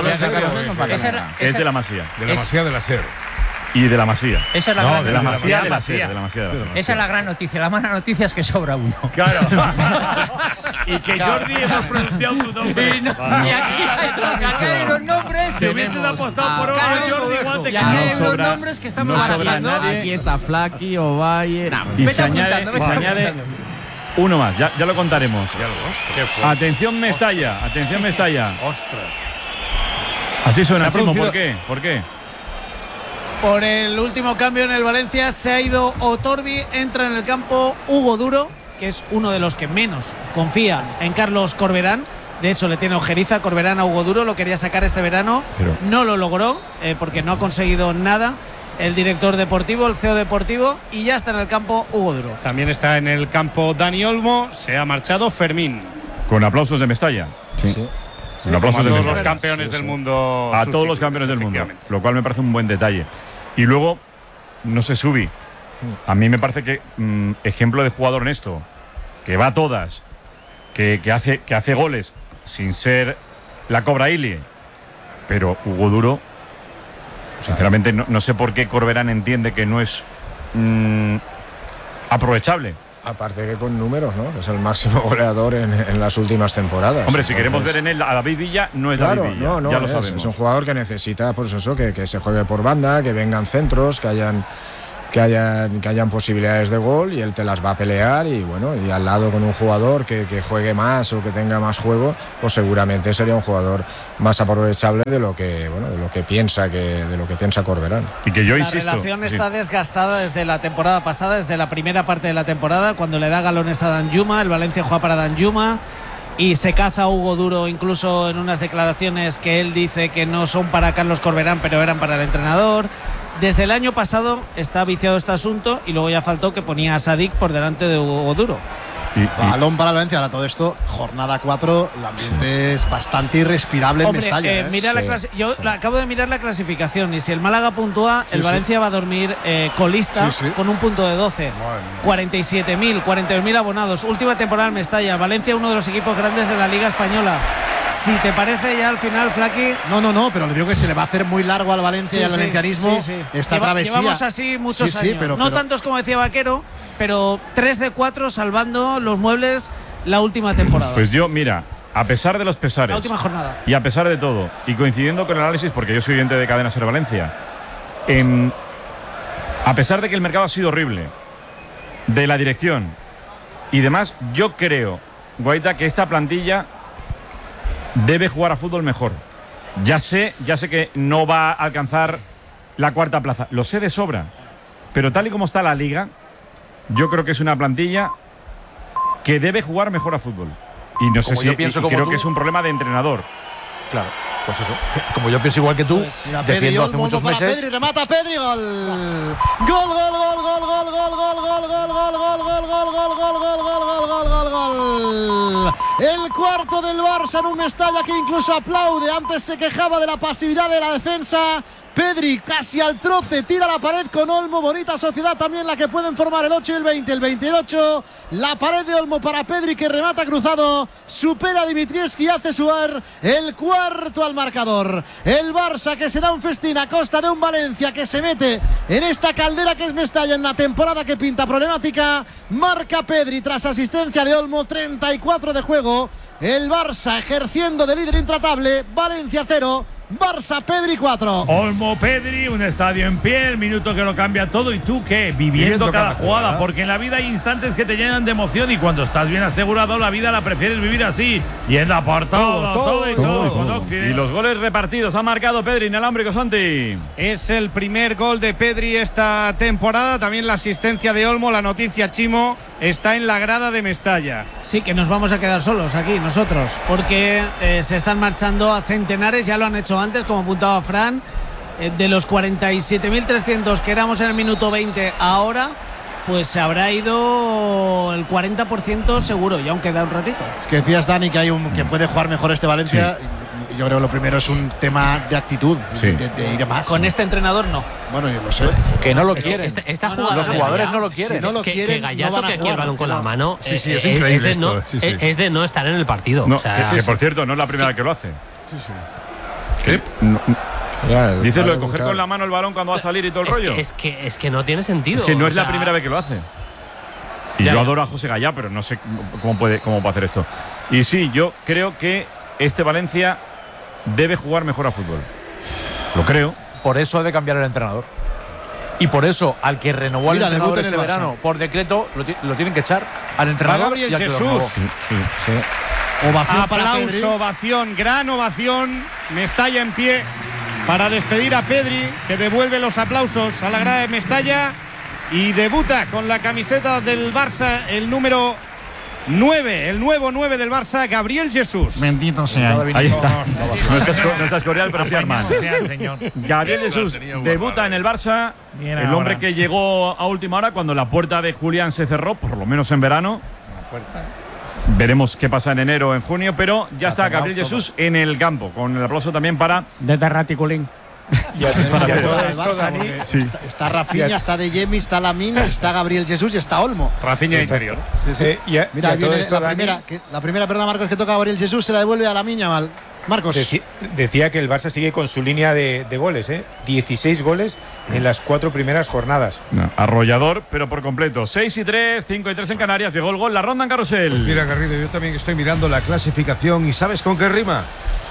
Es de la Masía. De la Masía de la SER. Y de la Masía. Esa es la no, gran de la Masía noticia. de la SER. De la Masía de la SER. Esa es la gran noticia. La mala noticia es que sobra uno. Claro. Y que Jordi hemos pronunciado tu nombre. Y aquí hay unos nombres. Si hubieses apostado por Jordi, igual te y aquí hay unos nombres que estamos haciendo. Aquí está Flaky, Ovalle. Y se añade uno más, ya lo contaremos. Atención Mestalla, atención Mestalla. Ostras. Así suena, Chimo, ¿por qué? ¿Por qué? Por el último cambio en el Valencia se ha ido Otorbi, entra en el campo Hugo Duro, que es uno de los que menos confían en Carlos Corberán. De hecho, le tiene ojeriza Corberán a Hugo Duro, lo quería sacar este verano, no lo logró porque no ha conseguido nada el director deportivo, el CEO deportivo, y ya está en el campo Hugo Duro. También está en el campo Dani Olmo, se ha marchado Fermín. Con aplausos de Mestalla. Sí. Con aplausos de todos Mestalla. los campeones del mundo. A todos los campeones del mundo, lo cual me parece un buen detalle. Y luego, no sé, Subi, a mí me parece que ejemplo de jugador honesto, que va a todas, que hace goles sin ser la Cobra Ilie, pero Hugo Duro, sinceramente no sé por qué Corberán entiende que no es aprovechable. Aparte que con números, ¿no? Es el máximo goleador en las últimas temporadas. Hombre, si queremos ver en él a David Villa, no es David Villa, ya lo sabemos. Es un jugador que necesita, pues eso, que se juegue por banda, que vengan centros, que hayan posibilidades de gol, y él te las va a pelear, y bueno, y al lado con un jugador que juegue más o que tenga más juego, pues seguramente sería un jugador más aprovechable de lo que piensa Corberán. Y que yo la relación está desgastada desde la temporada pasada, desde la primera parte de la temporada, cuando le da galones a Danjuma, el Valencia juega para Danjuma y se caza a Hugo Duro, incluso en unas declaraciones que él dice que no son para Carlos Corberán, pero eran para el entrenador. Desde el año pasado está viciado este asunto, y luego ya faltó que ponía a Sadik por delante de Hugo Duro. Balón para Valencia. Ahora todo esto, jornada 4, el ambiente es bastante irrespirable en Mestalla. Mira yo acabo de mirar la clasificación, y si el Málaga puntúa, el Valencia va a dormir colista con un punto de 12. 42.000 abonados. Última temporada en Mestalla. Valencia, uno de los equipos grandes de la Liga Española. Si te parece, ya al final, Flaqui. No, pero le digo que se le va a hacer muy largo al Valencia y al valencianismo esta travesía. Llevamos así muchos años. Pero tantos como decía Vaquero, pero 3 de 4 salvando los muebles la última temporada. Pues yo, mira, a pesar de los pesares, la última jornada, y a pesar de todo, y coincidiendo con el análisis, porque yo soy oyente de Cadena Ser Valencia, a pesar de que el mercado ha sido horrible, de la dirección y demás, yo creo, Guaita, que esta plantilla debe jugar a fútbol mejor. Ya sé que no va a alcanzar la cuarta plaza, lo sé de sobra, pero tal y como está la liga, yo creo que es una plantilla que debe jugar mejor a fútbol. Y no sé si creo que es un problema de entrenador. Claro, pues eso. Como yo pienso igual que tú, defiendo hace muchos meses. Pedri, remata Pedri, gol. Gol. El cuarto del Barça en un Mestalla que incluso aplaude. Antes se quejaba de la pasividad de la defensa. Pedri casi al troce, tira la pared con Olmo. Bonita sociedad también la que pueden formar el 8 y el 20. El 28, la pared de Olmo para Pedri, que remata cruzado, supera a Dimitrievski y hace suar el cuarto al marcador. El Barça que se da un festín a costa de un Valencia que se mete en esta caldera que es Mestalla en una temporada que pinta problemática. Marca Pedri tras asistencia de Olmo, 34 de juego. El Barça ejerciendo de líder intratable. Valencia 0, Barça Pedri 4. Olmo Pedri, un estadio en pie, el minuto que lo cambia todo. ¿Y tú qué? Viviendo cada jugada, porque en la vida hay instantes que te llenan de emoción, y cuando estás bien asegurado, la vida la prefieres vivir así, yendo a por todo. Y los goles repartidos ha marcado Pedri, inalámbrico, Santi. Es el primer gol de Pedri esta temporada, también la asistencia de Olmo. La noticia, Chimo, está en la grada de Mestalla. Sí, que nos vamos a quedar solos aquí nosotros, porque se están marchando a centenares, ya lo han hecho antes, como apuntaba Fran, de los 47.300 que éramos en el minuto 20 ahora, pues se habrá ido el 40% seguro, y aún queda un ratito. Es que decías, Dani, que que puede jugar mejor este Valencia. Sí. Yo creo que lo primero es un tema de actitud, de ir más. Con este entrenador no. Bueno, yo lo sé. Que no lo quieren. Los jugadores no lo quieren. Si no lo quieren, que Gallardo, no van a que aquí el balón con la mano, es increíble es de no estar en el partido. No, que por cierto, no es la primera vez que lo hace. ¿Qué? Dices lo de coger con la mano el balón cuando va a salir y todo el rollo. Es que no tiene sentido. Es que no es la primera vez que lo hace. Y yo adoro a José Gallá, pero no sé cómo puede hacer esto. Y sí, yo creo que este Valencia debe jugar mejor a fútbol. Lo creo. Por eso ha de cambiar el entrenador. Y por eso, al que renovó el entrenador este verano por decreto, lo tienen que echar al entrenador. Gabriel Jesús. Ovación para Pedri. Ovación, gran ovación. Mestalla en pie para despedir a Pedri, que devuelve los aplausos a la grada de Mestalla y debuta con la camiseta del Barça, el número el nuevo 9 del Barça, Gabriel Jesús. Bendito sea. Ahí está. No está Escorial, pero sí Armand. Gabriel Jesús debuta en el Barça. El hombre que llegó a última hora cuando la puerta de Julián se cerró, por lo menos en verano. Veremos qué pasa en enero o en junio, pero ya está Gabriel Jesús en el campo, con el aplauso también para desde Raticulín. Está Rafinha, está De Jemi, está Lamine, está Gabriel Jesús y está Olmo. Rafinha interior. Sí. Mira, viene la primera, perdona Marcos, que toca a Gabriel Jesús, se la devuelve a Lamine Yamal. Marcos. Decía que el Barça sigue con su línea de goles, 16 goles en las 4 primeras jornadas. Arrollador, pero por completo. 6-3, 5-3 en Canarias. Llegó el gol, la ronda en Carrusel. Pues mira, Garrido, yo también estoy mirando la clasificación. ¿Y sabes con qué rima?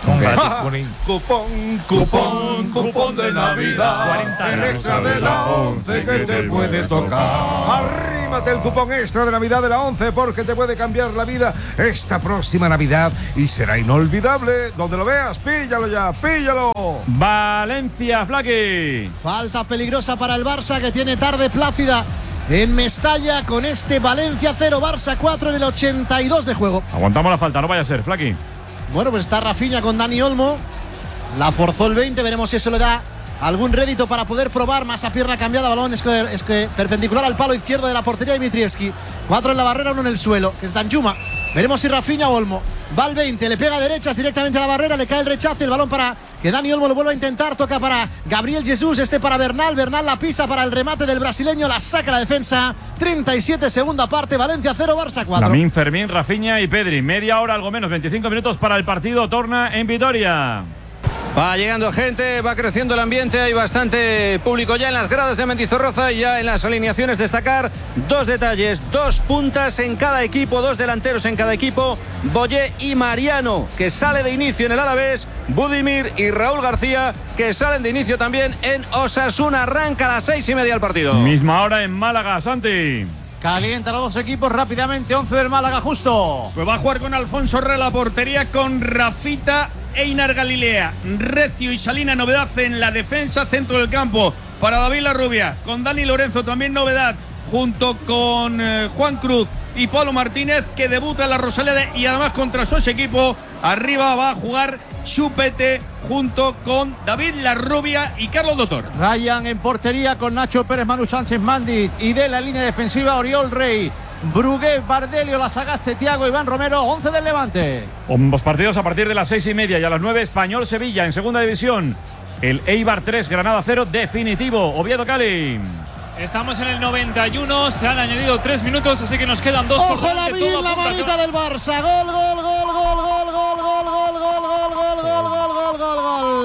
Cupón de Navidad, el extra de la 11 que te puede tocar. Arrímate el cupón extra de Navidad de la 11 porque te puede cambiar la vida esta próxima Navidad y será inolvidable. Donde lo veas, píllalo ya, píllalo. Valencia, Flaqui. Falta peligrosa para el Barça, que tiene tarde plácida en Mestalla con este Valencia 0, Barça 4 en el 82 de juego. Aguantamos la falta, no vaya a ser, Flaqui. Bueno, pues está Rafinha con Dani Olmo. La forzó el 20, veremos si eso le da algún rédito para poder probar. Más a pierna cambiada, balón es que perpendicular al palo izquierdo de la portería de Dimitrievski. 4 en la barrera, 1 en el suelo, que es Danjuma. Veremos si Rafinha o Olmo. Va al 20, le pega a derechas directamente a la barrera, le cae el rechace, el balón para que Dani Olmo lo vuelva a intentar, toca para Gabriel Jesús, para Bernal, Bernal la pisa para el remate del brasileño, la saca la defensa. 37 segunda parte, Valencia 0, Barça 4. Lamine, Fermín, Rafinha y Pedri. Media hora, algo menos, 25 minutos para el partido, torna en Vitoria. Va llegando gente, va creciendo el ambiente, hay bastante público ya en las gradas de Mendizorroza y ya en las alineaciones destacar 2 detalles, 2 puntas en cada equipo, 2 delanteros en cada equipo, Boyé y Mariano, que sale de inicio en el Alavés, Budimir y Raúl García, que salen de inicio también en Osasuna. Arranca a las 6:30 el partido. Misma hora en Málaga, Santi. Calientan los 2 equipos rápidamente, 11 del Málaga justo. Pues va a jugar con Alfonso Herrera la portería, con Rafita, Einar Galilea, Recio y Salina. Novedad en la defensa, centro del campo para David Larrubia, con Dani Lorenzo también novedad, junto con Juan Cruz y Pablo Martínez, que debuta en la Rosaleda y además contra su equipo. Arriba va a jugar Chupete junto con David Larrubia y Carlos Doctor. Ryan en portería con Nacho Pérez, Manu Sánchez, Mandit, y de la línea defensiva Oriol Rey, Brugué, Bardelio, La Sagaste, Thiago, Iván Romero. 11 del Levante. Ambos partidos a partir de las 6:30 y a las 9, Español-Sevilla en segunda división. El Eibar 3, Granada 0, definitivo. Oviedo, Cali. Estamos en el 91, se han añadido 3 minutos, así que nos quedan 2 por delante. ¡Ojo la la manita del Barça! ¡Gol, gol, gol, gol, gol, gol, gol, gol, gol, gol, gol, gol, gol,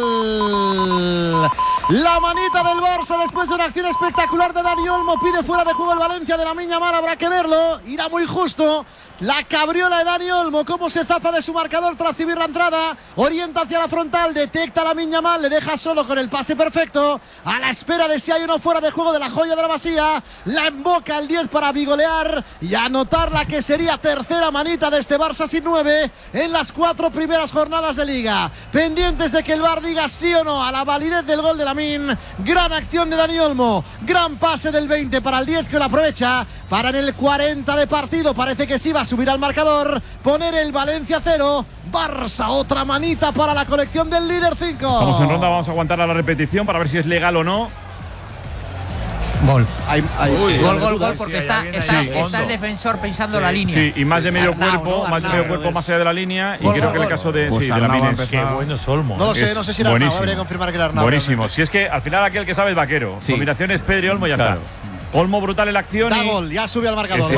gol! La manita del Barça después de una acción espectacular de Dani Olmo. Pide fuera de juego el Valencia de Lamine Yamal, habrá que verlo. Irá muy justo. La cabriola de Dani Olmo, cómo se zafa de su marcador tras recibir la entrada, orienta hacia la frontal, detecta a Lamine Yamal, le deja solo con el pase perfecto, a la espera de si hay uno fuera de juego de la joya de la Masía, la emboca el 10 para bigolear y anotar la que sería tercera manita de este Barça sin 9 en las 4 primeras jornadas de Liga. Pendientes de que el VAR diga sí o no a la validez del gol de Lamine. Gran acción de Dani Olmo, gran pase del 20 para el 10 que lo aprovecha para en el 40 de partido, parece que sí va a subir al marcador, poner el Valencia 0, Barça otra manita para la colección del líder 5. Estamos en ronda, vamos a aguantar a la repetición para ver si es legal o no. Gol. Gol, porque está el defensor pensando la línea. Sí, y más de medio cuerpo, más allá de la línea. Y creo que en el caso de Lamine es. Qué bueno es Olmo. No lo sé si era Arnau, habría que confirmar que era Arnau. Buenísimo. Si es que al final aquel que sabe es Vaquero. Combinación es Pedri Olmo y ya está. Olmo brutal en la acción. Da gol, ya sube al marcador.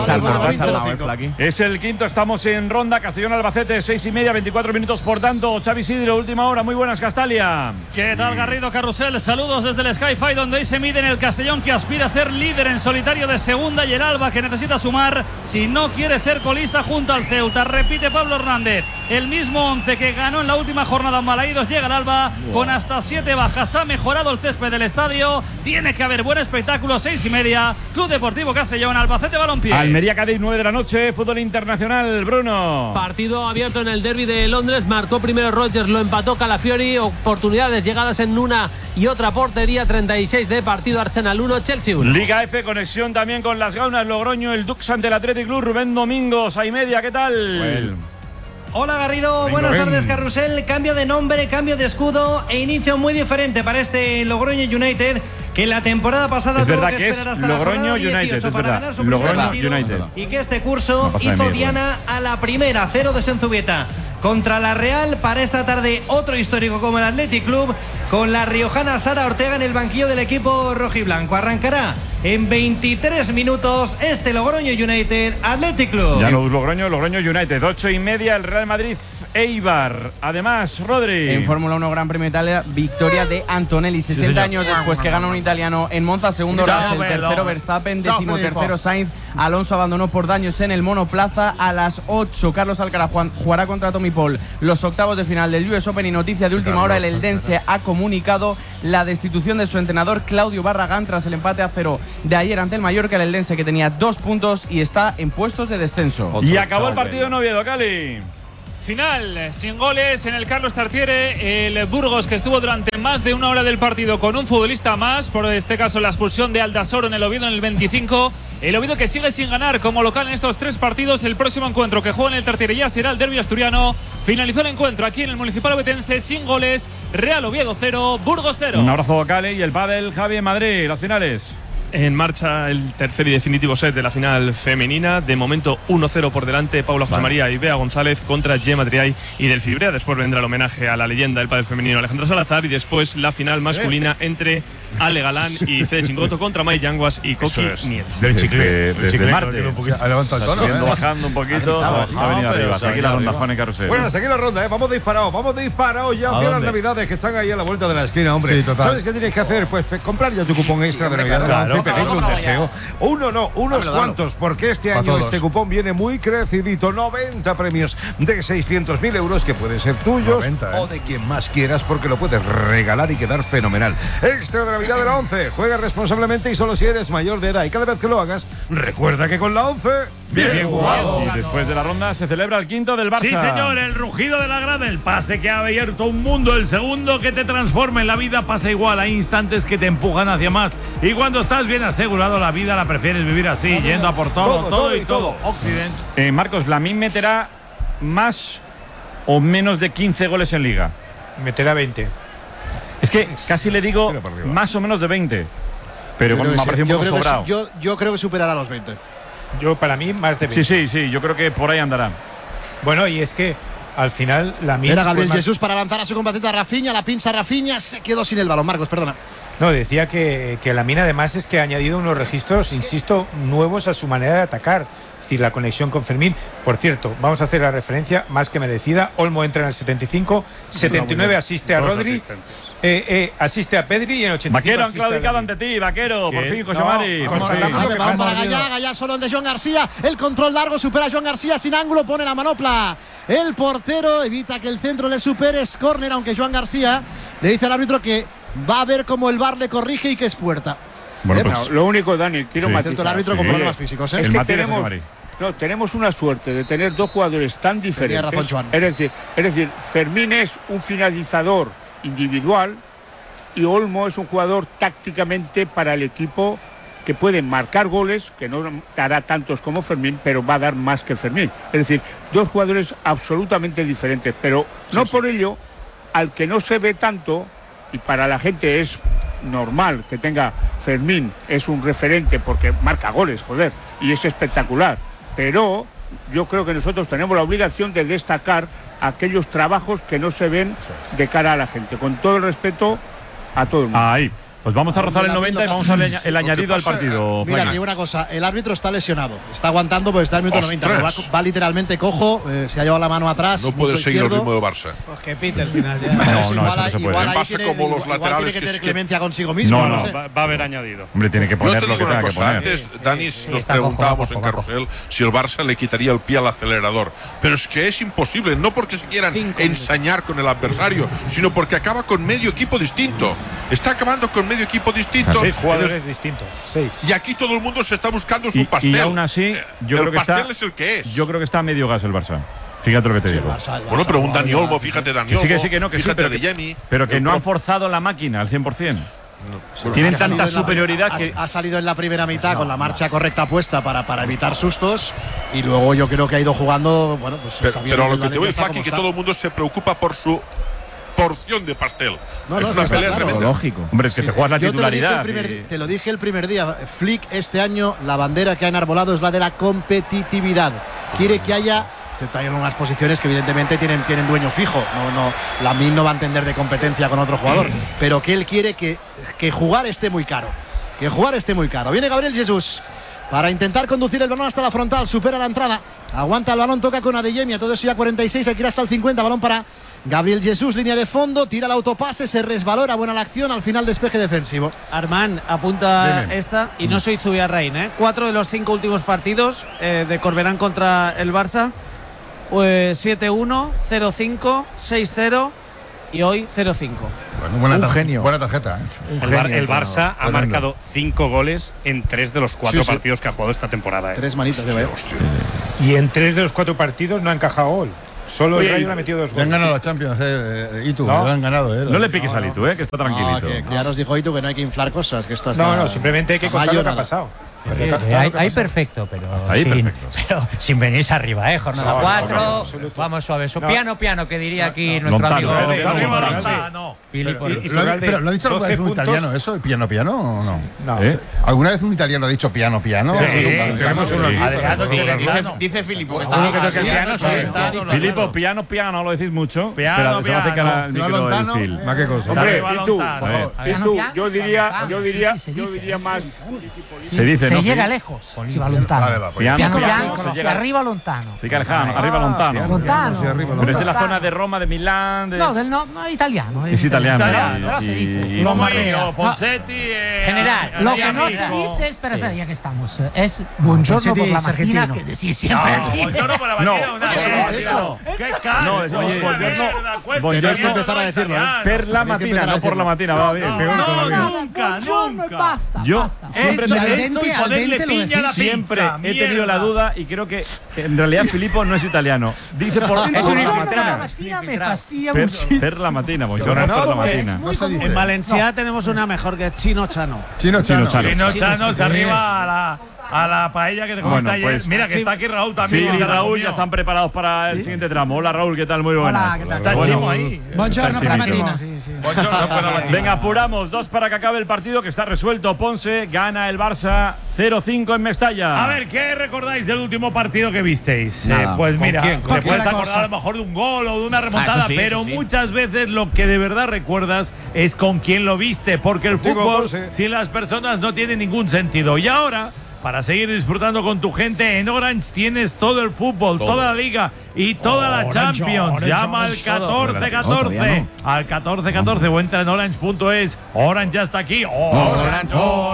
Es el quinto, estamos en ronda. Castellón-Albacete, 6:30, 24 minutos. Por tanto, Xavi Sidro, última hora. Muy buenas, Castalia. ¿Qué tal, Garrido, Carrusel? Saludos desde el Sky-Fi, donde hoy se mide en el Castellón, que aspira a ser líder en solitario de segunda, y el Alba, que necesita sumar si no quiere ser colista junto al Ceuta. Repite Pablo Hernández, el mismo 11 que ganó en la última jornada en Balaídos. Llega el Alba con hasta 7 bajas. Ha mejorado el césped del estadio. Tiene que haber buen espectáculo. 6:30. Almería, Club Deportivo Castellón, Albacete Balompié. Almería Cádiz 9 de la noche, fútbol internacional, Bruno. Partido abierto en el derbi de Londres, marcó primero Rodgers, lo empató Calafiori, oportunidades llegadas en una y otra portería, 36 de partido, Arsenal 1, Chelsea 1. Liga F, conexión también con las Gaunas, Logroño, el Dux ante el Athletic Club, Rubén Domingos, ahí media, ¿qué tal? Hola Garrido, buenas tardes Carrusel. Cambio de nombre, cambio de escudo e inicio muy diferente para este Logroño United, que la temporada pasada tuvo que esperar hasta Logroño la jornada 18 para ganar su primer partido, y que este curso hizo diana a la primera, 0 de Senzubieta contra la Real. Para esta tarde otro histórico como el Athletic Club, con la riojana Sara Ortega en el banquillo del equipo rojiblanco. Arrancará en 23 minutos este Logroño United Athletic Club. Ya Logroño United, 8:30 el Real Madrid Eibar. Además, Rodri. En Fórmula 1 Gran Premio de Italia, victoria de Antonelli, 60 años después que gana un italiano en Monza. Segundo Russell, tercero Verstappen, decimotercero Sainz. Alonso abandonó por daños en el monoplaza. A las 8 Carlos Alcaraz jugará contra Tommy Paul los octavos de final del US Open. Y noticia de última hora, el eldense ha comunicado la destitución de su entrenador Claudio Barragán tras el empate a 0 de ayer ante el Mallorca. El eldense, que tenía 2 puntos y está en puestos de descenso. Y acabó el partido en Oviedo, Cali. Final, sin goles en el Carlos Tartiere. El Burgos, que estuvo durante más de una hora del partido con un futbolista más, por este caso la expulsión de Aldasoro en el Oviedo en el 25. El Oviedo, que sigue sin ganar como local en estos 3 partidos. El próximo encuentro que juega en el Tartiere ya será el derbi asturiano. Finalizó el encuentro aquí en el Municipal Ovetense sin goles. Real Oviedo 0, Burgos 0. Un abrazo, Cali. Y el pádel, Javi, en Madrid, las finales. En marcha el tercer y definitivo set de la final femenina. De momento 1-0 por delante Paula José María y Bea González contra Gemma Triay y Del Fibrea. Después vendrá el homenaje a la leyenda del pádel femenino Alejandra Salazar, y después la final masculina entre Ale Galán y Fede Chingoto contra May Yanguas y Coqui Nieto. Del chicle, desde martes. Ha levantado el tono, bajando un poquito, se ha venido arriba. Hasta aquí la ronda, Juan y Carrusel. Bueno, hasta aquí la ronda, vamos disparados ya hacia las navidades que están ahí a la vuelta de la esquina, hombre. Sí, total. ¿Sabes qué tienes que hacer? Pues comprar ya tu cupón extra de Navidad de la 11 y pedirle un deseo. Uno no, unos cuantos, porque este año este cupón viene muy crecidito. 90 premios de 600.000 euros que pueden ser tuyos o de quien más quieras, porque lo puedes regalar y quedar fenomenal. Extra de Navidad de la 11. Juega responsablemente y solo si eres mayor de edad. Y cada vez que lo hagas, recuerda que con la 11, bien jugado. Y después de la ronda se celebra el quinto del Barça. Sí, señor, el rugido de la grada, el pase que ha abierto un mundo, el segundo que te transforma en la vida. Pasa igual, hay instantes que te empujan hacia más. Y cuando estás bien asegurado, la vida la prefieres vivir así, yendo a por todo y todo. Occidente. Marcos, Lamine meterá más o menos de 15 goles en Liga. Meterá 20. Es que casi le digo más o menos de 20. Pero me ha parecido un poco sobrado. Yo creo que superará los 20. Para mí, más de 20. Sí, yo creo que por ahí andará. Bueno, y es que al final Lamine. Era Gabriel Jesús para lanzar a su compatriota a Rafinha, la pinza Rafinha, se quedó sin el balón. Marcos, perdona. No, decía que Lamine además es que ha añadido unos registros, insisto, nuevos a su manera de atacar. Es decir, la conexión con Fermín. Por cierto, vamos a hacer la referencia más que merecida. Olmo entra en el 75, 79 asiste a Rodri, asiste a Pedri y en 85 Vaquero han claudicado ante ti, Vaquero, por fin, José Mari. Vamos para Gallá solo donde Joan García, el control largo, supera a Joan García sin ángulo, pone la manopla. El portero evita que el centro le supere, es córner, aunque Joan García le dice al árbitro que va a ver cómo el VAR le corrige y que es puerta. Bueno, pues, lo único, Dani, quiero matizar. El árbitro con problemas físicos. Es que tenemos una suerte de tener 2 jugadores tan diferentes. Razón, Joan. Es decir, Fermín es un finalizador individual y Olmo es un jugador tácticamente para el equipo que puede marcar goles, que no dará tantos como Fermín, pero va a dar más que Fermín. Es decir, 2 jugadores absolutamente diferentes, pero no por ello, al que no se ve tanto, y para la gente es normal que tenga Fermín, es un referente porque marca goles, joder, y es espectacular, pero yo creo que nosotros tenemos la obligación de destacar aquellos trabajos que no se ven de cara a la gente, con todo el respeto a todo el mundo. Ahí. Pues vamos a rozar el 90 y vamos a el añadido al partido. Mira, digo una cosa, el árbitro está lesionado, está aguantando porque está en el minuto 90, va literalmente cojo, se ha llevado la mano atrás. No puede seguir el ritmo de Barça. Pues que pite el final ya. No se puede. Pasa como los laterales tiene que tener clemencia consigo mismo. No, va a haber añadido. Hombre, tiene que poner lo que tenga que poner. Antes, Dani, nos preguntábamos en Carrusel si el Barça le quitaría el pie al acelerador. Pero es que es imposible, no porque se quieran ensañar con el adversario, sino porque acaba con medio equipo distinto. Está acabando con medio equipo distinto. 6 jugadores distintos. 6. Y aquí todo el mundo se está buscando su pastel. Y aún así, yo creo que pastel es el que es. Yo creo que está a medio gas el Barça. Fíjate lo que te digo. Bueno, pero un Dani Olmo, fíjate Dani Olmo. Fíjate de Yemi. Pero que no han forzado la máquina al 100%. Tienen tanta superioridad que ha salido en la primera mitad con la marcha correcta puesta para evitar sustos, y luego yo creo que ha ido jugando, bueno, pues pero a lo que te voy, Faki, que todo el mundo se preocupa por su porción de pastel. Es una pelea tremenda. Lógico. Hombre, es que te juegas la titularidad. Te lo dije el primer día, Flick este año la bandera que ha enarbolado es la de la competitividad. Quiere que haya, hay unas posiciones que evidentemente tienen dueño fijo. Lamine no va a entender de competencia con otro jugador, pero que él quiere que jugar esté muy caro. Viene Gabriel Jesús para intentar conducir el balón hasta la frontal, supera la entrada, aguanta el balón, toca con Adeyemi, todo eso ya 46, hay que ir hasta el 50, balón para Gabriel Jesús, línea de fondo, tira el autopase, se resbalora, buena la acción, al final despeje defensivo. Armán apunta esta, y no soy Zubiarrain, 4 de los 5 últimos partidos de Corberán contra el Barça, pues 7-1, 0-5, 6-0 y hoy 0-5. Bueno, buena tarjeta. El Barça ha marcado 5 goles en 3 de los 4 partidos que ha jugado esta temporada. 3 manitas de Bayern. Y en 3 de los 4 partidos no han encajado gol. Solo el Rayo le ha metido 2 goles. Han ganado la Champions, Itu, lo han ganado. No le piques al Itu, que está tranquilito. Que ya nos dijo Itu que no hay que inflar cosas, que esto No, simplemente hay que contar lo que ha pasado. Ahí perfecto, pero hasta ahí perfecto. Pero sin venirse arriba, jornada 4, vamos suave, piano, que diría aquí nuestro amigo Pero ¿lo ha dicho alguna vez un italiano eso? ¿Piano o no? No. ¿Alguna vez un italiano ha dicho piano? Sí. Dice Filippo. Filippo, piano, lo decís mucho. Piano. Se hace cara el micro del Phil. ¿Qué cosa? Hombre, ¿y tú? Yo diría más. Se dice, se llega lejos, si va lontano. Piano, si arriba lontano. Sí, arriba lontano. Pero es de la zona de Roma, de Milán. No, italiano. Es italiano. Pero se dice. Ponsetti. General. Lo que no se dice, espera, ya que estamos, es buongiorno por la mañana, que decís siempre aquí. Buongiorno por la mañana. ¿Qué caro? Buongiorno. Hay que empezar a decirlo, Per la matina, no por la matina, va bien. Nunca. Yo siempre siempre he tenido la duda y creo que en realidad Filippo no es italiano. Dice por la matina me fastidia muchísimo. Per la matina, buongiorno por la matina. En Valencia tenemos una mejor que es Chino Chano. Chino Chano se arriba a la paella que te comiste ayer. Pues, mira que está aquí Raúl también. Sí, Raúl ya están preparados para el siguiente tramo. Hola Raúl, ¿qué tal? Muy buenas. Hola, ¿qué tal? Está Chimo ahí. Buongiorno por la matina. Venga, apuramos. 2 para que acabe el partido, que está resuelto. Ponce gana el Barça 0-5 en Mestalla. A ver, ¿qué recordáis del último partido que visteis? Nada. Pues mira, te puedes acordar a lo mejor de un gol o de una remontada, pero muchas veces lo que de verdad recuerdas es con quién lo viste, porque el fútbol sin las personas no tiene ningún sentido. Y ahora, para seguir disfrutando con tu gente, en Orange tienes todo el fútbol, toda la liga y toda la Champions. Llama al 1414. Al 1414 o entra en orange.es. Orange ya está aquí. Orange,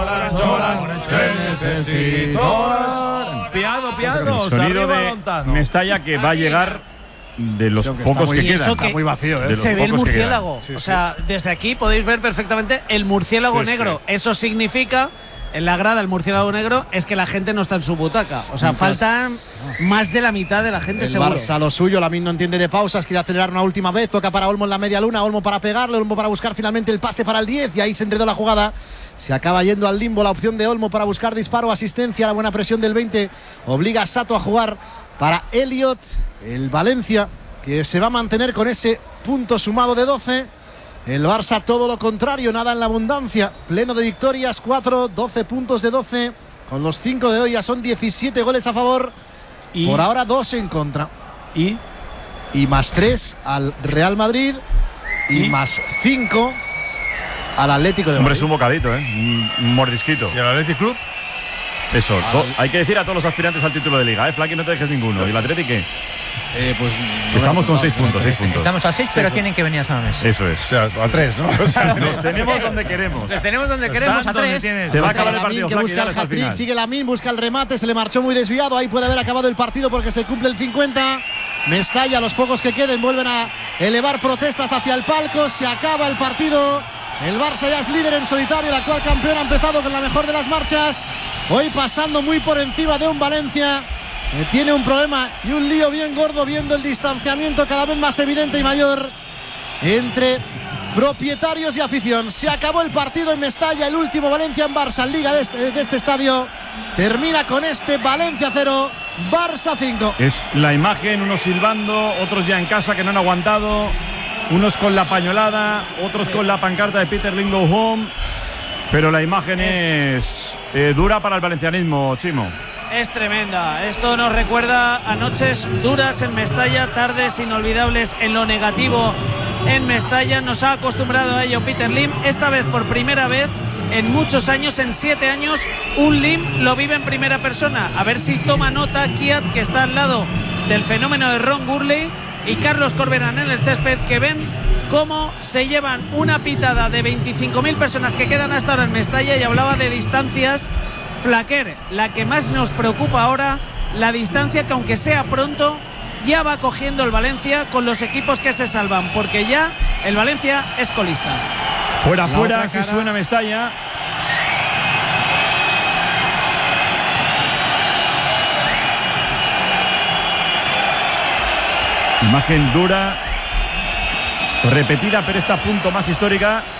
que necesito. Piano. El sonido de Mestalla que va a llegar de los pocos que quedan. Está muy vacío, Se ve el murciélago. O sea, desde aquí podéis ver perfectamente el murciélago negro. Eso significa, en la grada, el murciélago negro es que la gente no está en su butaca. O sea, faltan más de la mitad de la gente, el seguro. Barça lo suyo, Lamine no entiende de pausas, quiere acelerar una última vez, toca para Olmo en la media luna, Olmo para pegarle, Olmo para buscar finalmente el pase para el 10, y ahí se enredó la jugada. Se acaba yendo al limbo la opción de Olmo para buscar disparo, asistencia, la buena presión del 20 obliga a Sato a jugar para Elliot, el Valencia, que se va a mantener con ese punto sumado de 12. El Barça todo lo contrario, nada en la abundancia, pleno de victorias, 12 puntos de 12, con los 5 de hoy ya son 17 goles a favor, y por ahora 2 en contra. Y más 3 al Real Madrid y más 5 al Atlético de Madrid. Hombre, es un bocadito, un mordisquito. ¿Y al Athletic Club? Eso, hay que decir a todos los aspirantes al título de liga, Flaky, no te dejes ninguno. ¿Y el Atlético qué? Pues estamos con 6 puntos, 6 puntos. Estamos a 6, pero tienen que venir a San Mamés. Eso es. O sea, a 3, ¿no? Los tenemos donde queremos. Los tenemos donde queremos, a 3. Se va a acabar el partido, que busca el hat-trick, sigue Lamine, busca el remate, se le marchó muy desviado, ahí puede haber acabado el partido porque se cumple el 50. Mestalla, los pocos que queden vuelven a elevar protestas hacia el palco, se acaba el partido El Barça ya es líder en solitario. El actual campeón ha empezado con la mejor de las marchas. Hoy pasando muy por encima de un Valencia que tiene un problema y un lío bien gordo, viendo el distanciamiento cada vez más evidente y mayor entre propietarios y afición. Se acabó el partido en Mestalla, el último Valencia en Barça en Liga de este estadio. Termina con este Valencia 0, Barça 5. Es la imagen, unos silbando, otros ya en casa que no han aguantado, unos con la pañolada, otros con la pancarta de Peter Lim Go Home. Pero la imagen es dura para el valencianismo, Chimo. Es tremenda. Esto nos recuerda a noches duras en Mestalla, tardes inolvidables en lo negativo en Mestalla. Nos ha acostumbrado a ello Peter Lim. Esta vez, por primera vez en muchos años, en 7 años, un Lim lo vive en primera persona. A ver si toma nota Kiat, que está al lado del fenómeno de Ron Gurley, y Carlos Corberán en el césped, que ven cómo se llevan una pitada de 25.000 personas que quedan hasta ahora en Mestalla. Y hablaba de distancias. Flaquer, la que más nos preocupa ahora, la distancia que, aunque sea pronto, ya va cogiendo el Valencia con los equipos que se salvan, porque ya el Valencia es colista. Fuera, que suena Mestalla. Imagen dura, repetida, pero esta punto más histórica.